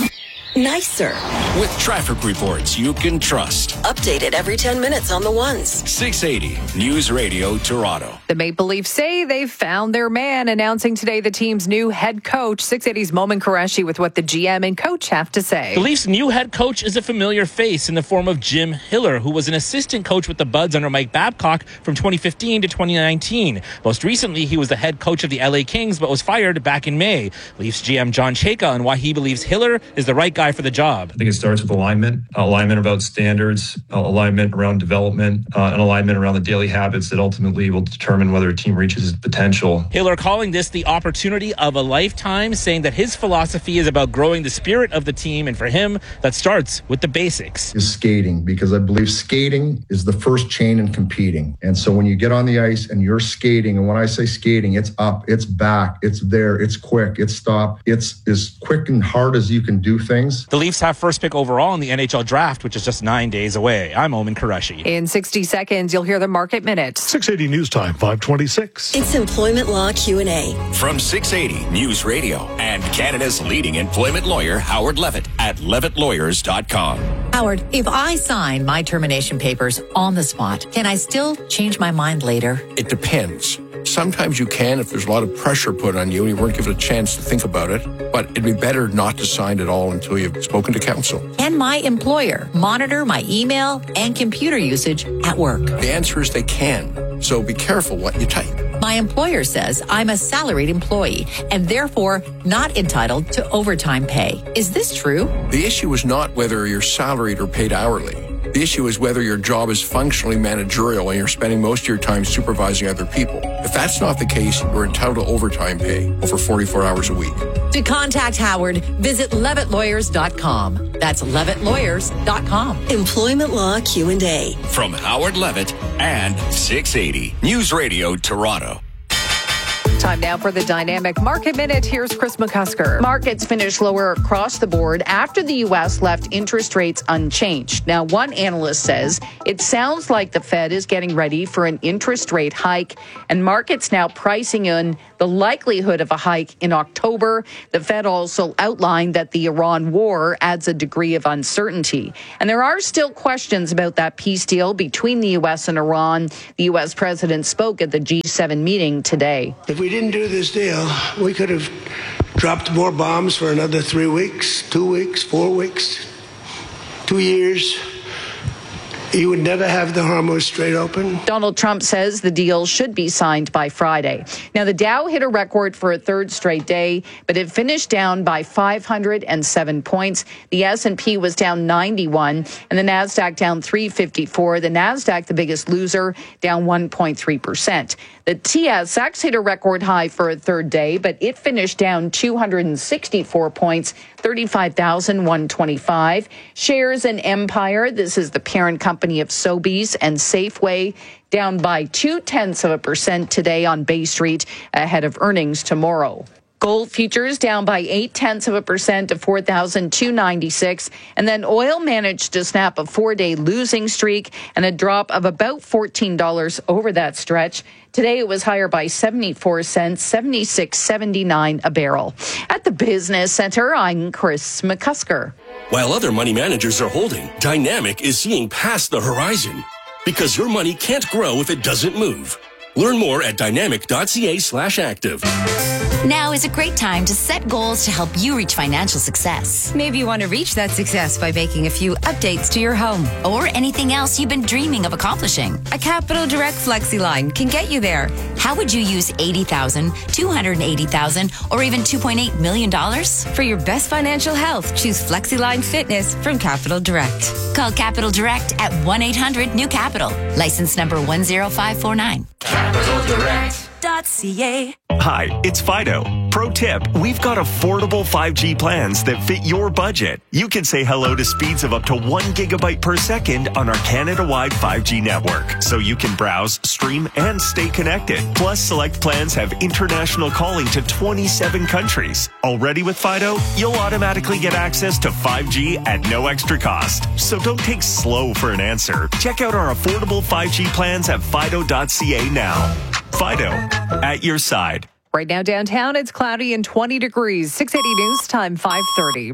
nicer with traffic reports you can trust. Updated every ten minutes on the ones. six eighty News Radio Toronto. The Maple Leafs say they've found their man, announcing today the team's new head coach. six eighty's Momin Qureshi with what the G M and coach have to say. The Leafs' new head coach is a familiar face in the form of Jim Hiller, who was an assistant coach with the Buds under Mike Babcock from twenty fifteen to twenty nineteen. Most recently, he was the head coach of the L A Kings, but was fired back in May. Leafs G M John Chayka on why he believes Hiller is the right guy for the job. I think it starts with alignment, alignment about standards, alignment around development, uh, and alignment around the daily habits that ultimately will determine whether a team reaches its potential. Hiller calling this the opportunity of a lifetime, saying that his philosophy is about growing the spirit of the team, and for him, that starts with the basics. Is skating, because I believe skating is the first chain in competing. And so when you get on the ice and you're skating, and when I say skating, it's up, it's back, it's there, it's quick, it's stop, it's as quick and hard as you can do things. The Leafs have first pick overall in the N H L draft, which is just nine days away. I'm Momin Qureshi. In sixty seconds, you'll hear the market minute. six eighty News Time, five twenty-six. It's Employment Law Q and A. From six eighty News Radio and Canada's leading employment lawyer, Howard Levitt at levitt lawyers dot com. Howard, if I sign my termination papers on the spot, can I still change my mind later? It depends. Sometimes you can if there's a lot of pressure put on you and you weren't given a chance to think about it. But it'd be better not to sign it all until you've spoken to counsel. Can my employer monitor my email and computer usage at work? The answer is they can. So be careful what you type. My employer says I'm a salaried employee and therefore not entitled to overtime pay. Is this true? The issue is not whether you're salaried or paid hourly. The issue is whether your job is functionally managerial and you're spending most of your time supervising other people. If that's not the case, you're entitled to overtime pay over forty-four hours a week. To contact Howard, visit levitt lawyers dot com. That's levitt lawyers dot com. Employment Law Q and A. From Howard Levitt and six eighty News Radio Toronto. Time now for the Dynamic Market Minute. Here's Chris McCusker. Markets finished lower across the board after the U S left interest rates unchanged. Now, one analyst says it sounds like the Fed is getting ready for an interest rate hike, and markets now pricing in the likelihood of a hike in October. The Fed also outlined that the Iran war adds a degree of uncertainty. And there are still questions about that peace deal between the U S and Iran. The U S president spoke at the G seven meeting today. If we didn't do this deal, we could have dropped more bombs for another three weeks, two weeks, four weeks, two years. You would never have the Hormuz Strait open. Donald Trump says the deal should be signed by Friday. Now, the Dow hit a record for a third straight day, but it finished down by five hundred seven points. The S and P was down ninety-one, and the NASDAQ down three fifty-four. The NASDAQ, the biggest loser, down one point three percent. The T S X hit a record high for a third day, but it finished down two hundred sixty-four points, thirty-five thousand one hundred twenty-five. Shares in Empire, this is the parent company of Sobeys and Safeway, down by two-tenths of a percent today on Bay Street ahead of earnings tomorrow. Gold futures down by eight-tenths of a percent to four thousand two hundred ninety-six. And then oil managed to snap a four-day losing streak and a drop of about fourteen dollars over that stretch. Today it was higher by seventy-four cents, seventy-six seventy-nine a barrel. At the Business Center, I'm Chris McCusker. While other money managers are holding, Dynamic is seeing past the horizon. Because your money can't grow if it doesn't move. Learn more at dynamic.ca slash active. Now is a great time to set goals to help you reach financial success. Maybe you want to reach that success by making a few updates to your home or anything else you've been dreaming of accomplishing. A Capital Direct FlexiLine can get you there. How would you use eighty thousand dollars, two hundred eighty thousand dollars, or even two point eight million dollars? For your best financial health, choose FlexiLine Fitness from Capital Direct. Call Capital Direct at one eight hundred new capital. License number one zero five four nine. Capital Direct. .ca. Hi, it's Fido. Pro tip, we've got affordable five G plans that fit your budget. You can say hello to speeds of up to one gigabyte per second on our Canada-wide five G network, so you can browse, stream, and stay connected. Plus, select plans have international calling to twenty-seven countries. Already with Fido, you'll automatically get access to five G at no extra cost. So don't take slow for an answer. Check out our affordable five G plans at fido dot c a now. Fido, at your side. Right now downtown, it's cloudy and twenty degrees. six eighty News Time, five thirty.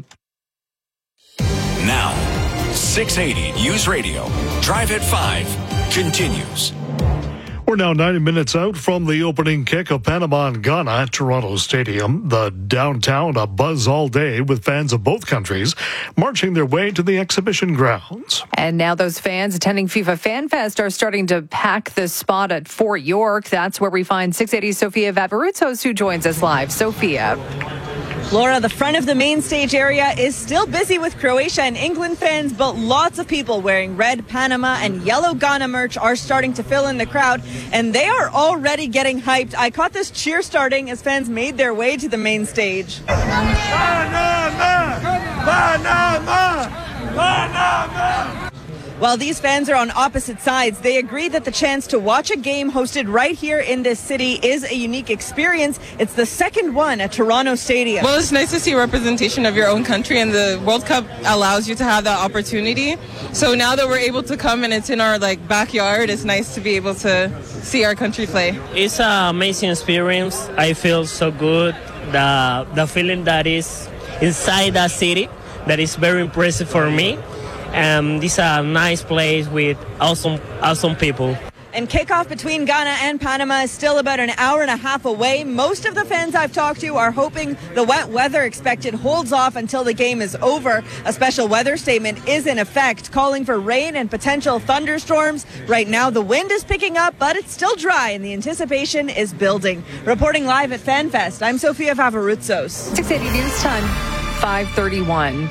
Now, six eighty News Radio. Drive at five continues. We're now ninety minutes out from the opening kick of Panama and Ghana at Toronto Stadium. The downtown a buzz all day with fans of both countries marching their way to the exhibition grounds. And now those fans attending FIFA Fan Fest are starting to pack the spot at Fort York. That's where we find six eighty Sofia Vavarutsos, who joins us live. Sofia. Laura, the front of the main stage area is still busy with Croatia and England fans, but lots of people wearing red Panama and yellow Ghana merch are starting to fill in the crowd, and they are already getting hyped. I caught this cheer starting as fans made their way to the main stage. Panama! Panama! Panama! While these fans are on opposite sides, they agree that the chance to watch a game hosted right here in this city is a unique experience. It's the second one at Toronto Stadium. Well, it's nice to see representation of your own country, and the World Cup allows you to have that opportunity. So now that we're able to come and it's in our like backyard, it's nice to be able to see our country play. It's an amazing experience. I feel so good. The the feeling that is inside the city, that is very impressive for me. Um, this is a nice place with awesome, awesome people. And kickoff between Ghana and Panama is still about an hour and a half away. Most of the fans I've talked to are hoping the wet weather expected holds off until the game is over. A special weather statement is in effect, calling for rain and potential thunderstorms. Right now, the wind is picking up, but it's still dry, and the anticipation is building. Reporting live at FanFest, I'm Sofia Favaroutsos. six eighty News Time, five thirty-one.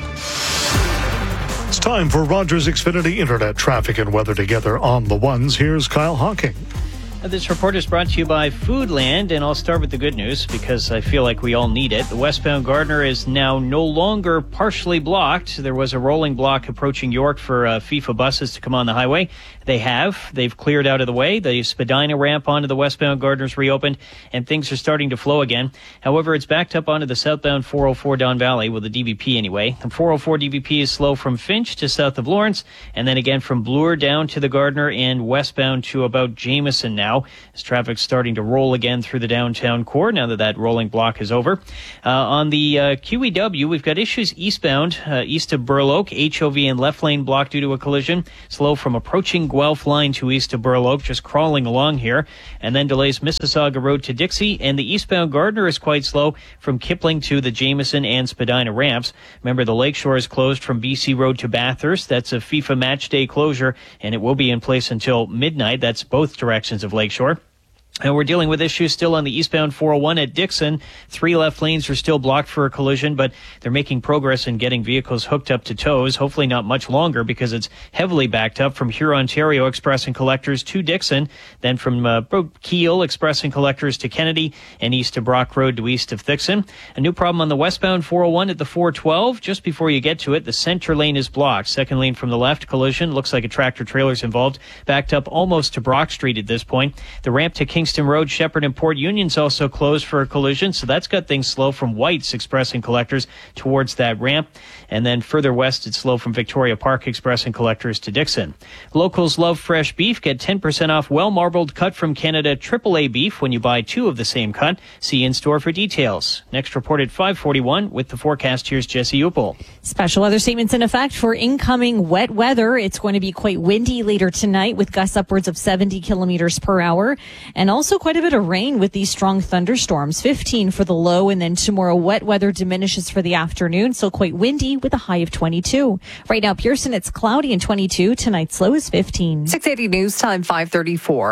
It's time for Rogers Xfinity Internet traffic and weather together on the ones. Here's Kyle Hawking. This report is brought to you by Foodland, and I'll start with the good news because I feel like we all need it. The westbound Gardiner is now no longer partially blocked. There was a rolling block approaching York for uh, FIFA buses to come on the highway. They have. They've cleared out of the way. The Spadina ramp onto the westbound Gardiner's reopened, and things are starting to flow again. However, it's backed up onto the southbound four oh four Don Valley, with the D V P anyway. The four oh four D V P is slow from Finch to south of Lawrence, and then again from Bloor down to the Gardiner and westbound to about Jameson now, as traffic's starting to roll again through the downtown core now that that rolling block is over. Uh, on the uh, Q E W, we've got issues eastbound, uh, east of Burloak, H O V and left lane blocked due to a collision. Slow from approaching Guelph line to east of Burloak, just crawling along here. And then delays Mississauga Road to Dixie, and the eastbound Gardiner is quite slow from Kipling to the Jameson and Spadina ramps. Remember, the Lakeshore is closed from B C Road to Bathurst. That's a FIFA match day closure, and it will be in place until midnight. That's both directions of Lakeshore. And we're dealing with issues still on the eastbound four oh one at Dixon. Three left lanes are still blocked for a collision, but they're making progress in getting vehicles hooked up to tows. Hopefully not much longer because it's heavily backed up from Huron-Ontario Express and Collectors to Dixon, then from uh, Kiel Express and Collectors to Kennedy, and east to Brock Road to east of Thixon. A new problem on the westbound four oh one at the four twelve. Just before you get to it, the center lane is blocked. Second lane from the left, collision. Looks like a tractor trailer's involved. Backed up almost to Brock Street at this point. The ramp to Kingston Road, Shepherd and Port Union's also closed for a collision, so that's got things slow from White's Express and Collectors towards that ramp. And then further west, it's slow from Victoria Park Express and Collectors to Dixon. Locals love fresh beef. Get ten percent off well-marbled cut from Canada triple A beef when you buy two of the same cut. See in-store for details. Next report at five forty-one with the forecast. Here's Jesse Upel. Special weather statements in effect for incoming wet weather. It's going to be quite windy later tonight with gusts upwards of seventy kilometers per hour, and also quite a bit of rain with these strong thunderstorms. fifteen for the low, and then tomorrow wet weather diminishes for the afternoon, so quite windy with a high of twenty-two. Right now, Pearson, it's cloudy and twenty-two. Tonight's low is fifteen. six eighty News Time, five thirty-four.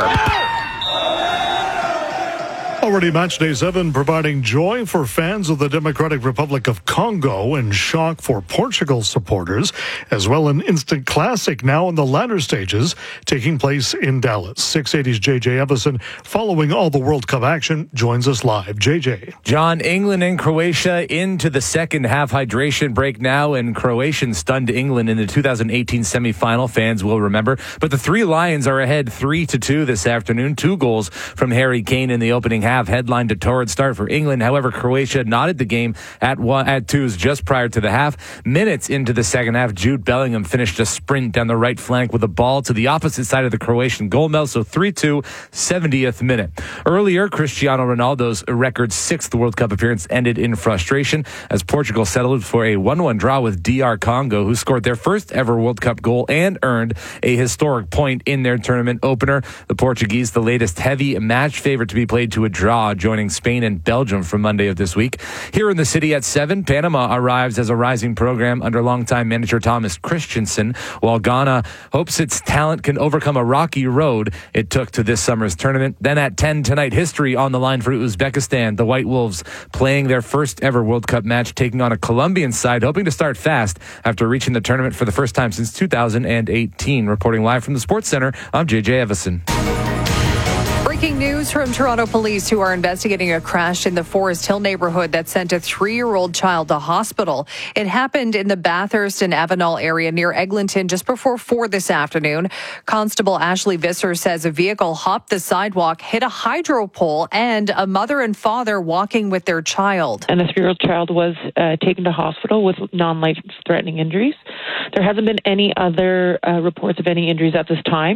Already match day seven, providing joy for fans of the Democratic Republic of Congo and shock for Portugal supporters, as well an instant classic now in the latter stages, taking place in Dallas. six eighty's J J Evison, following all the World Cup action, joins us live. J J. John, England and Croatia into the second half hydration break now, and Croatian stunned England in the two thousand eighteen semifinal. Fans will remember. But the three Lions are ahead three to two this afternoon. Two goals from Harry Kane in the opening half headlined a torrid start for England. However, Croatia knotted the game at one at twos just prior to the half. Minutes into the second half, Jude Bellingham finished a sprint down the right flank with a ball to the opposite side of the Croatian goal mill. So three two, seventieth minute. Earlier, Cristiano Ronaldo's record sixth World Cup appearance ended in frustration as Portugal settled for a one one draw with D R Congo, who scored their first ever World Cup goal and earned a historic point in their tournament opener. The Portuguese, the latest heavy match favorite to be played to a draw, joining Spain and Belgium from Monday of this week. Here in the city at seven, Panama arrives as a rising program under longtime manager Thomas Christensen, while Ghana hopes its talent can overcome a rocky road it took to this summer's tournament. Then at ten tonight, history on the line for Uzbekistan. The White Wolves playing their first ever World Cup match, taking on a Colombian side, hoping to start fast after reaching the tournament for the first time since two thousand eighteen. Reporting live from the Sports Center, I'm J J Evison. Breaking news from Toronto police, who are investigating a crash in the Forest Hill neighborhood that sent a three-year-old child to hospital. It happened in the Bathurst and Avenal area near Eglinton just before four this afternoon. Constable Ashley Visser says a vehicle hopped the sidewalk, hit a hydro pole, and a mother and father walking with their child. And the three-year-old child was uh, taken to hospital with non-life-threatening injuries. There hasn't been any other uh, reports of any injuries at this time.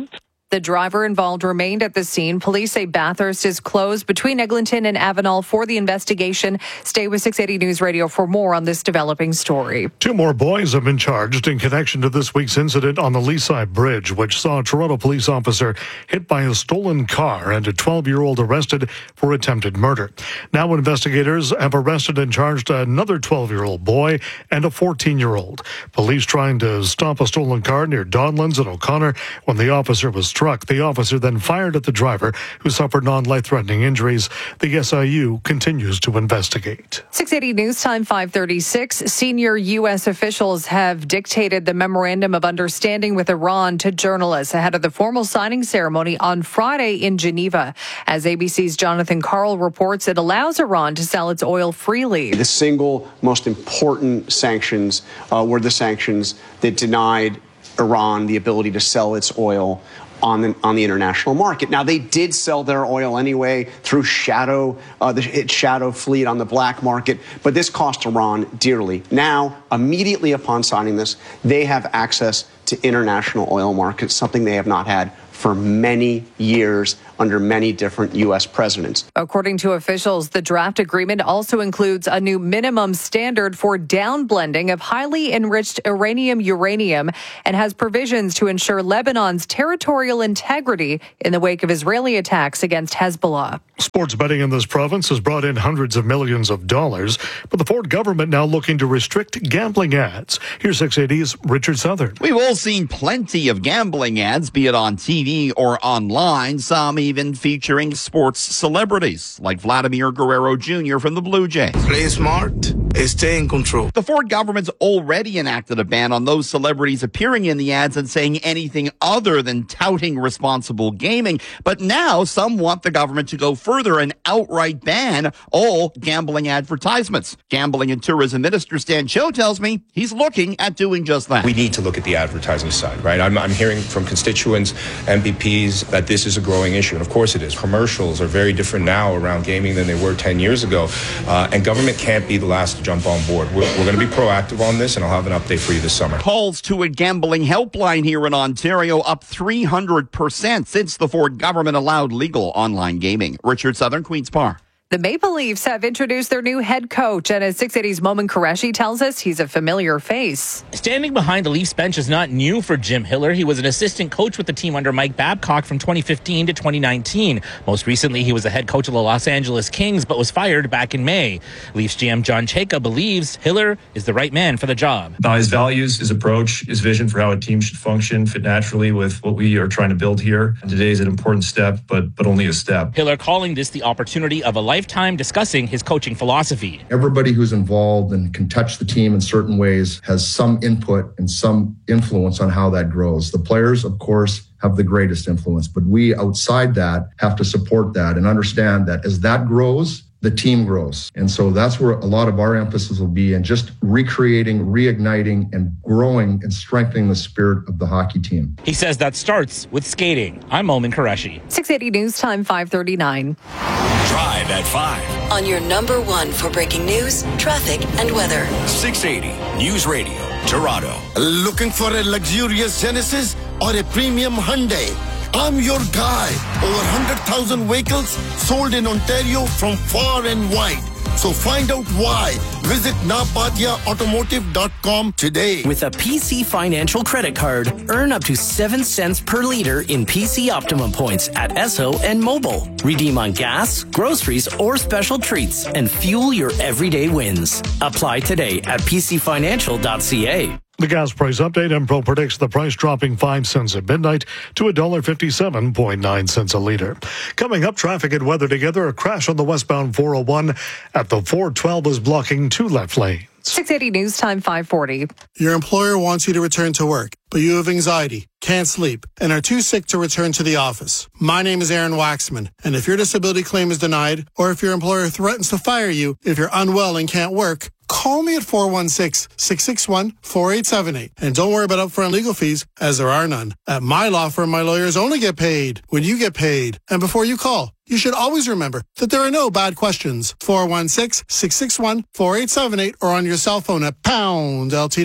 The driver involved remained at the scene. Police say Bathurst is closed between Eglinton and Avenel for the investigation. Stay with six eighty News Radio for more on this developing story. Two more boys have been charged in connection to this week's incident on the Leaside Bridge, which saw a Toronto police officer hit by a stolen car and a twelve-year-old arrested for attempted murder. Now investigators have arrested and charged another twelve-year-old boy and a fourteen-year-old. Police trying to stop a stolen car near Donlands and O'Connor when the officer was struck. The officer then fired at the driver, who suffered non-life-threatening injuries. The S I U continues to investigate. six eighty News Time five thirty-six. Senior U S officials have dictated the memorandum of understanding with Iran to journalists ahead of the formal signing ceremony on Friday in Geneva. As A B C's Jonathan Karl reports, it allows Iran to sell its oil freely. The single most important sanctions uh, were the sanctions that denied Iran the ability to sell its oil on the, on the international market. Now, they did sell their oil anyway through shadow, uh, the its shadow fleet on the black market, but this cost Iran dearly. Now, immediately upon signing this, they have access to international oil markets, something they have not had for many years under many different U S presidents. According to officials, the draft agreement also includes a new minimum standard for downblending of highly enriched uranium uranium and has provisions to ensure Lebanon's territorial integrity in the wake of Israeli attacks against Hezbollah. Sports betting in this province has brought in hundreds of millions of dollars, but the Ford government now looking to restrict gambling ads. Here's six eighty's Richard Southern. We've all seen plenty of gambling ads, be it on T V or online, some even featuring sports celebrities like Vladimir Guerrero Junior from the Blue Jays. Play smart and stay in control. The Ford government's already enacted a ban on those celebrities appearing in the ads and saying anything other than touting responsible gaming. But now some want the government to go further and outright ban all gambling advertisements. Gambling and Tourism Minister Stan Cho tells me he's looking at doing just that. We need to look at the advertising side, right? I'm, I'm hearing from constituents, M P Ps, that this is a growing issue. And of course it is. Commercials are very different now around gaming than they were ten years ago. Uh, and government can't be the last to jump on board. We're, we're going to be proactive on this, and I'll have an update for you this summer. Calls to a gambling helpline here in Ontario up three hundred percent since the Ford government allowed legal online gaming. Richard Southern, Queen's Park. The Maple Leafs have introduced their new head coach, and as six eighty's Momin Qureshi tells us, he's a familiar face. Standing behind the Leafs bench is not new for Jim Hiller. He was an assistant coach with the team under Mike Babcock from twenty fifteen to twenty nineteen. Most recently, he was the head coach of the Los Angeles Kings, but was fired back in May. Leafs G M John Chayka believes Hiller is the right man for the job. Now, his values, his approach, his vision for how a team should function fit naturally with what we are trying to build here. And today is an important step, but but only a step. Hiller calling this the opportunity of a lifetime, discussing his coaching philosophy. Everybody who's involved and can touch the team in certain ways has some input and some influence on how that grows. The players, of course, have the greatest influence, but we outside that have to support that and understand that as that grows, the team grows. And so that's where a lot of our emphasis will be in just recreating, reigniting, and growing and strengthening the spirit of the hockey team. He says that starts with skating. I'm Momin Qureshi. six eighty News Time five thirty-nine. Drive at five. On your number one for breaking news, traffic, and weather. six eighty News Radio, Toronto. Looking for a luxurious Genesis or a premium Hyundai? I'm your guy. Over one hundred thousand vehicles sold in Ontario from far and wide. So find out why. Visit napatia automotive dot com today. With a P C Financial credit card, earn up to seven cents per liter in P C Optimum points at Esso and Mobile. Redeem on gas, groceries, or special treats and fuel your everyday wins. Apply today at p c financial dot c a. The gas price update. Empro predicts the price dropping five cents at midnight to one dollar fifty-seven point nine cents a litre. Coming up, traffic and weather together. A crash on the westbound four oh one at the four twelve is blocking two left lanes. six eighty News Time five forty. Your employer wants you to return to work, but you have anxiety, can't sleep, and are too sick to return to the office. My name is Aaron Waxman, and if your disability claim is denied, or if your employer threatens to fire you if you're unwell and can't work, call me at four one six, six six one, four eight seven eight. And don't worry about upfront legal fees, as there are none. At my law firm, my lawyers only get paid when you get paid. And before you call, you should always remember that there are no bad questions. four one six, six six one, four eight seven eight or on your cell phone at pound L T D.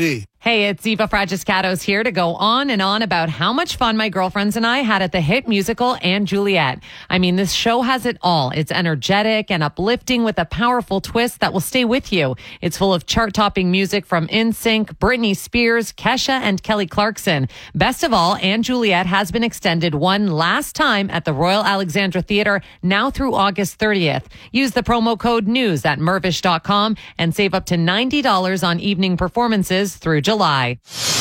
Hey, it's Eva Fragiscatos here to go on and on about how much fun my girlfriends and I had at the hit musical And Juliet. I mean, this show has it all. It's energetic and uplifting with a powerful twist that will stay with you. It's full of chart-topping music from N Sync, Britney Spears, Kesha, and Kelly Clarkson. Best of all, And Juliet has been extended one last time at the Royal Alexandra Theatre, now through August thirtieth. Use the promo code NEWS at mervish dot com and save up to ninety dollars on evening performances through July. July.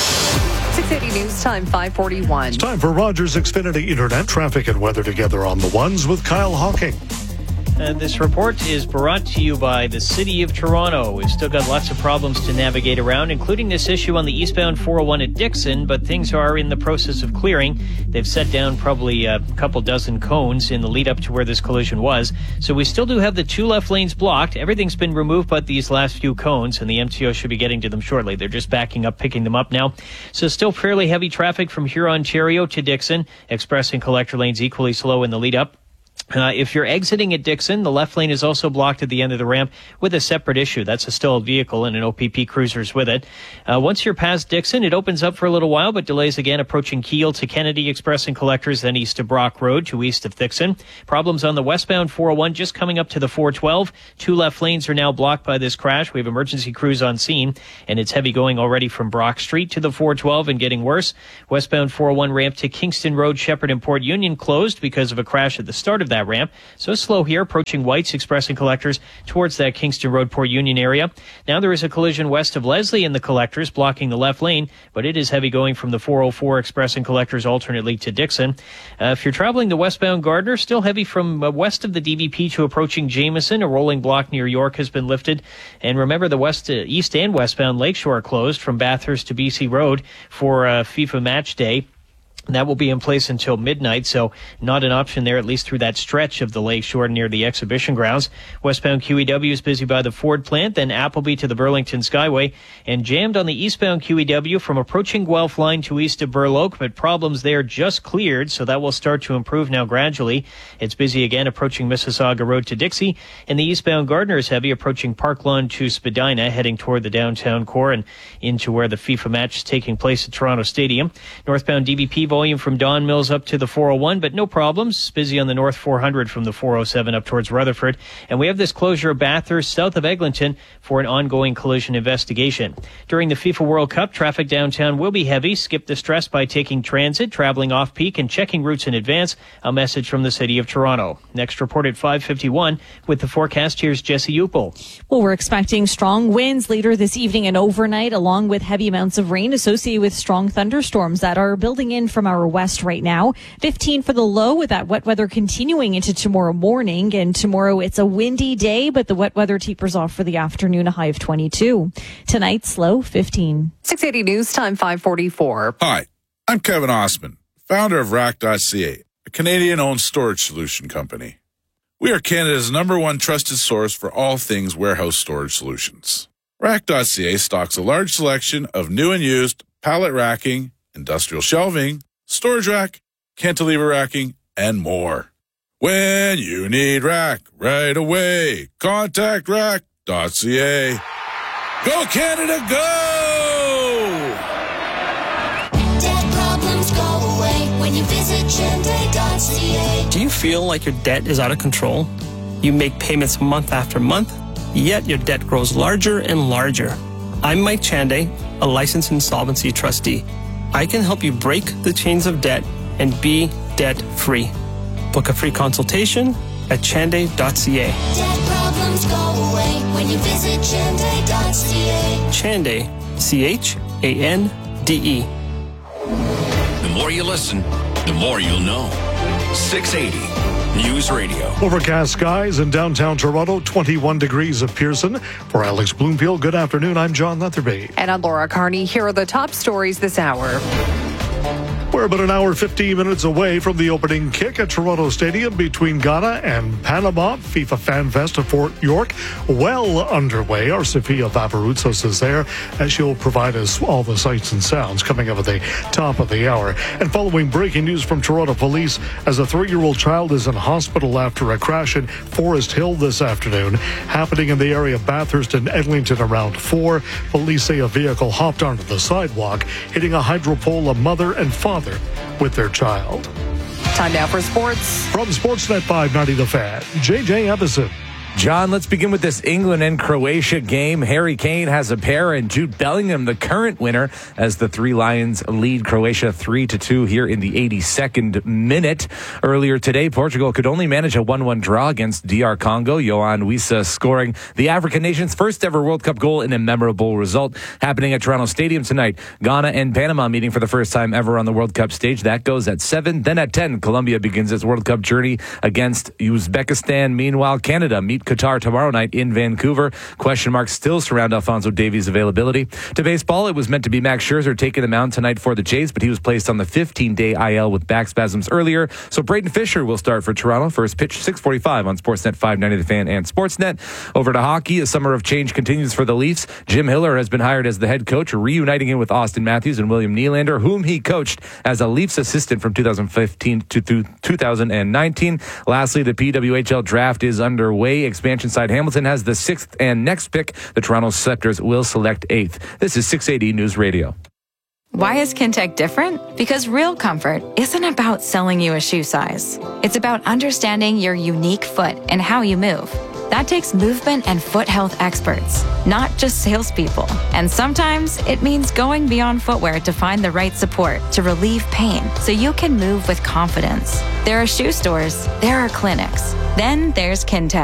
six eighty News Time, five forty-one. It's time for Rogers Xfinity Internet traffic and weather together on the ones with Kyle Hawking. Uh, this report is brought to you by the City of Toronto. We've still got lots of problems to navigate around, including this issue on the eastbound four oh one at Dixon, but things are in the process of clearing. They've set down probably a couple dozen cones in the lead up to where this collision was. So we still do have the two left lanes blocked. Everything's been removed but these last few cones, and the M T O should be getting to them shortly. They're just backing up, picking them up now. So still fairly heavy traffic from Huron-Ontario to Dixon. Express and collector lanes equally slow in the lead up. Uh, if you're exiting at Dixon, the left lane is also blocked at the end of the ramp with a separate issue. That's a stalled vehicle and an O P P cruiser's with it. Uh, once you're past Dixon, it opens up for a little while, but delays again approaching Kiel to Kennedy Express and collectors, then east of Brock Road to east of Dixon. Problems on the westbound four oh one just coming up to the four twelve. Two left lanes are now blocked by this crash. We have emergency crews on scene, and it's heavy going already from Brock Street to the four twelve and getting worse. Westbound four oh one ramp to Kingston Road, Shepherd and Port Union closed because of a crash at the start of that ramp. So slow here, approaching White's Express and collectors towards that Kingston Road, Port Union area. Now there is a collision west of Leslie in the collectors, blocking the left lane, but it is heavy going from the four oh four Express and collectors alternately to Dixon. Uh, if you're traveling the westbound Gardner, still heavy from uh, west of the D V P to approaching Jameson. A rolling block near York has been lifted. And remember, the west, uh, east and westbound Lakeshore closed from Bathurst to B C Road for uh, FIFA match day. That will be in place until midnight, so not an option there, at least through that stretch of the lakeshore near the exhibition grounds. Westbound Q E W is busy by the Ford plant, then Appleby to the Burlington Skyway, and jammed on the eastbound Q E W from approaching Guelph line to east of Burloak, but problems there just cleared, so that will start to improve now gradually. It's busy again approaching Mississauga Road to Dixie, and the eastbound Gardner is heavy approaching Park Lawn to Spadina, heading toward the downtown core and into where the FIFA match is taking place at Toronto Stadium. Northbound D B P volume from Don Mills up to the four oh one, but no problems. Busy on the North four hundred from the four oh seven up towards Rutherford. And we have this closure of Bathurst south of Eglinton for an ongoing collision investigation. During the FIFA World Cup, traffic downtown will be heavy. Skip the stress by taking transit, traveling off-peak, and checking routes in advance. A message from the City of Toronto. Next report at five fifty-one. With the forecast, here's Jesse Upel. Well, we're expecting strong winds later this evening and overnight, along with heavy amounts of rain associated with strong thunderstorms that are building in from our west right now. fifteen for the low, with that wet weather continuing into tomorrow morning. And tomorrow it's a windy day, but the wet weather tapers off for the afternoon, a high of twenty-two. Tonight's low, fifteen. six eighty News Time, five forty-four. Hi, I'm Kevin Osman, founder of rack dot c a, a Canadian-owned storage solution company. We are Canada's number one trusted source for all things warehouse storage solutions. rack dot c a stocks a large selection of new and used pallet racking, industrial shelving, storage rack, cantilever racking, and more. When you need rack right away, contact rack dot c a. Go Canada, go! Debt problems go away when you visit Chende dot c a. Do you feel like your debt is out of control? You make payments month after month, yet your debt grows larger and larger. I'm Mike Chande, a licensed insolvency trustee. I can help you break the chains of debt and be debt-free. Book a free consultation at chande dot c a. Debt problems go away when you visit Chende dot c a. Chande, C H A N D E. The more you listen, the more you'll know. six eighty News Radio. Overcast skies in downtown Toronto, twenty-one degrees at Pearson. For Alex Bloomfield, good afternoon. I'm John Leatherby. And I'm Laura Carney. Here are the top stories this hour. We're about an hour, fifteen minutes away from the opening kick at Toronto Stadium between Ghana and Panama. FIFA Fan Fest at Fort York well underway. Our Sofia Vavarutsos is there, and she'll provide us all the sights and sounds coming up at the top of the hour. And following breaking news from Toronto Police, as a three-year-old child is in hospital after a crash in Forest Hill this afternoon, happening in the area of Bathurst and Eglinton around four. Police say a vehicle hopped onto the sidewalk, hitting a hydro pole, a mother and father with their child. Time now for sports. From Sportsnet five ninety The Fan, J J Evison. John, let's begin with this England and Croatia game. Harry Kane has a pair, and Jude Bellingham, the current winner, as the Three Lions lead Croatia three to two here in the eighty-second minute. Earlier today, Portugal could only manage a one one draw against D R Congo. Yohan Wissa scoring the African nation's first ever World Cup goal in a memorable result. Happening at Toronto Stadium tonight, Ghana and Panama meeting for the first time ever on the World Cup stage. That goes at seven. Then at ten, Colombia begins its World Cup journey against Uzbekistan. Meanwhile, Canada meet Qatar tomorrow night in Vancouver. Question marks still surround Alphonso Davies' availability. To baseball, it was meant to be Max Scherzer taking the mound tonight for the Jays, but he was placed on the fifteen-day I L with back spasms earlier. So Braden Fisher will start for Toronto. First pitch, six forty-five on Sportsnet five ninety The Fan and Sportsnet. Over to hockey, a summer of change continues for the Leafs. Jim Hiller has been hired as the head coach, reuniting him with Austin Matthews and William Nylander, whom he coached as a Leafs assistant from two thousand fifteen to two thousand nineteen. Lastly, the P W H L draft is underway. Expansion side Hamilton has the sixth and next pick. The Toronto Scepters will select eighth. This is six eighty News Radio. Why is Kintec different? Because real comfort isn't about selling you a shoe size. It's about understanding your unique foot and how you move. That takes movement and foot health experts, not just salespeople. And sometimes it means going beyond footwear to find the right support to relieve pain so you can move with confidence. There are shoe stores, there are clinics, then there's Kintec.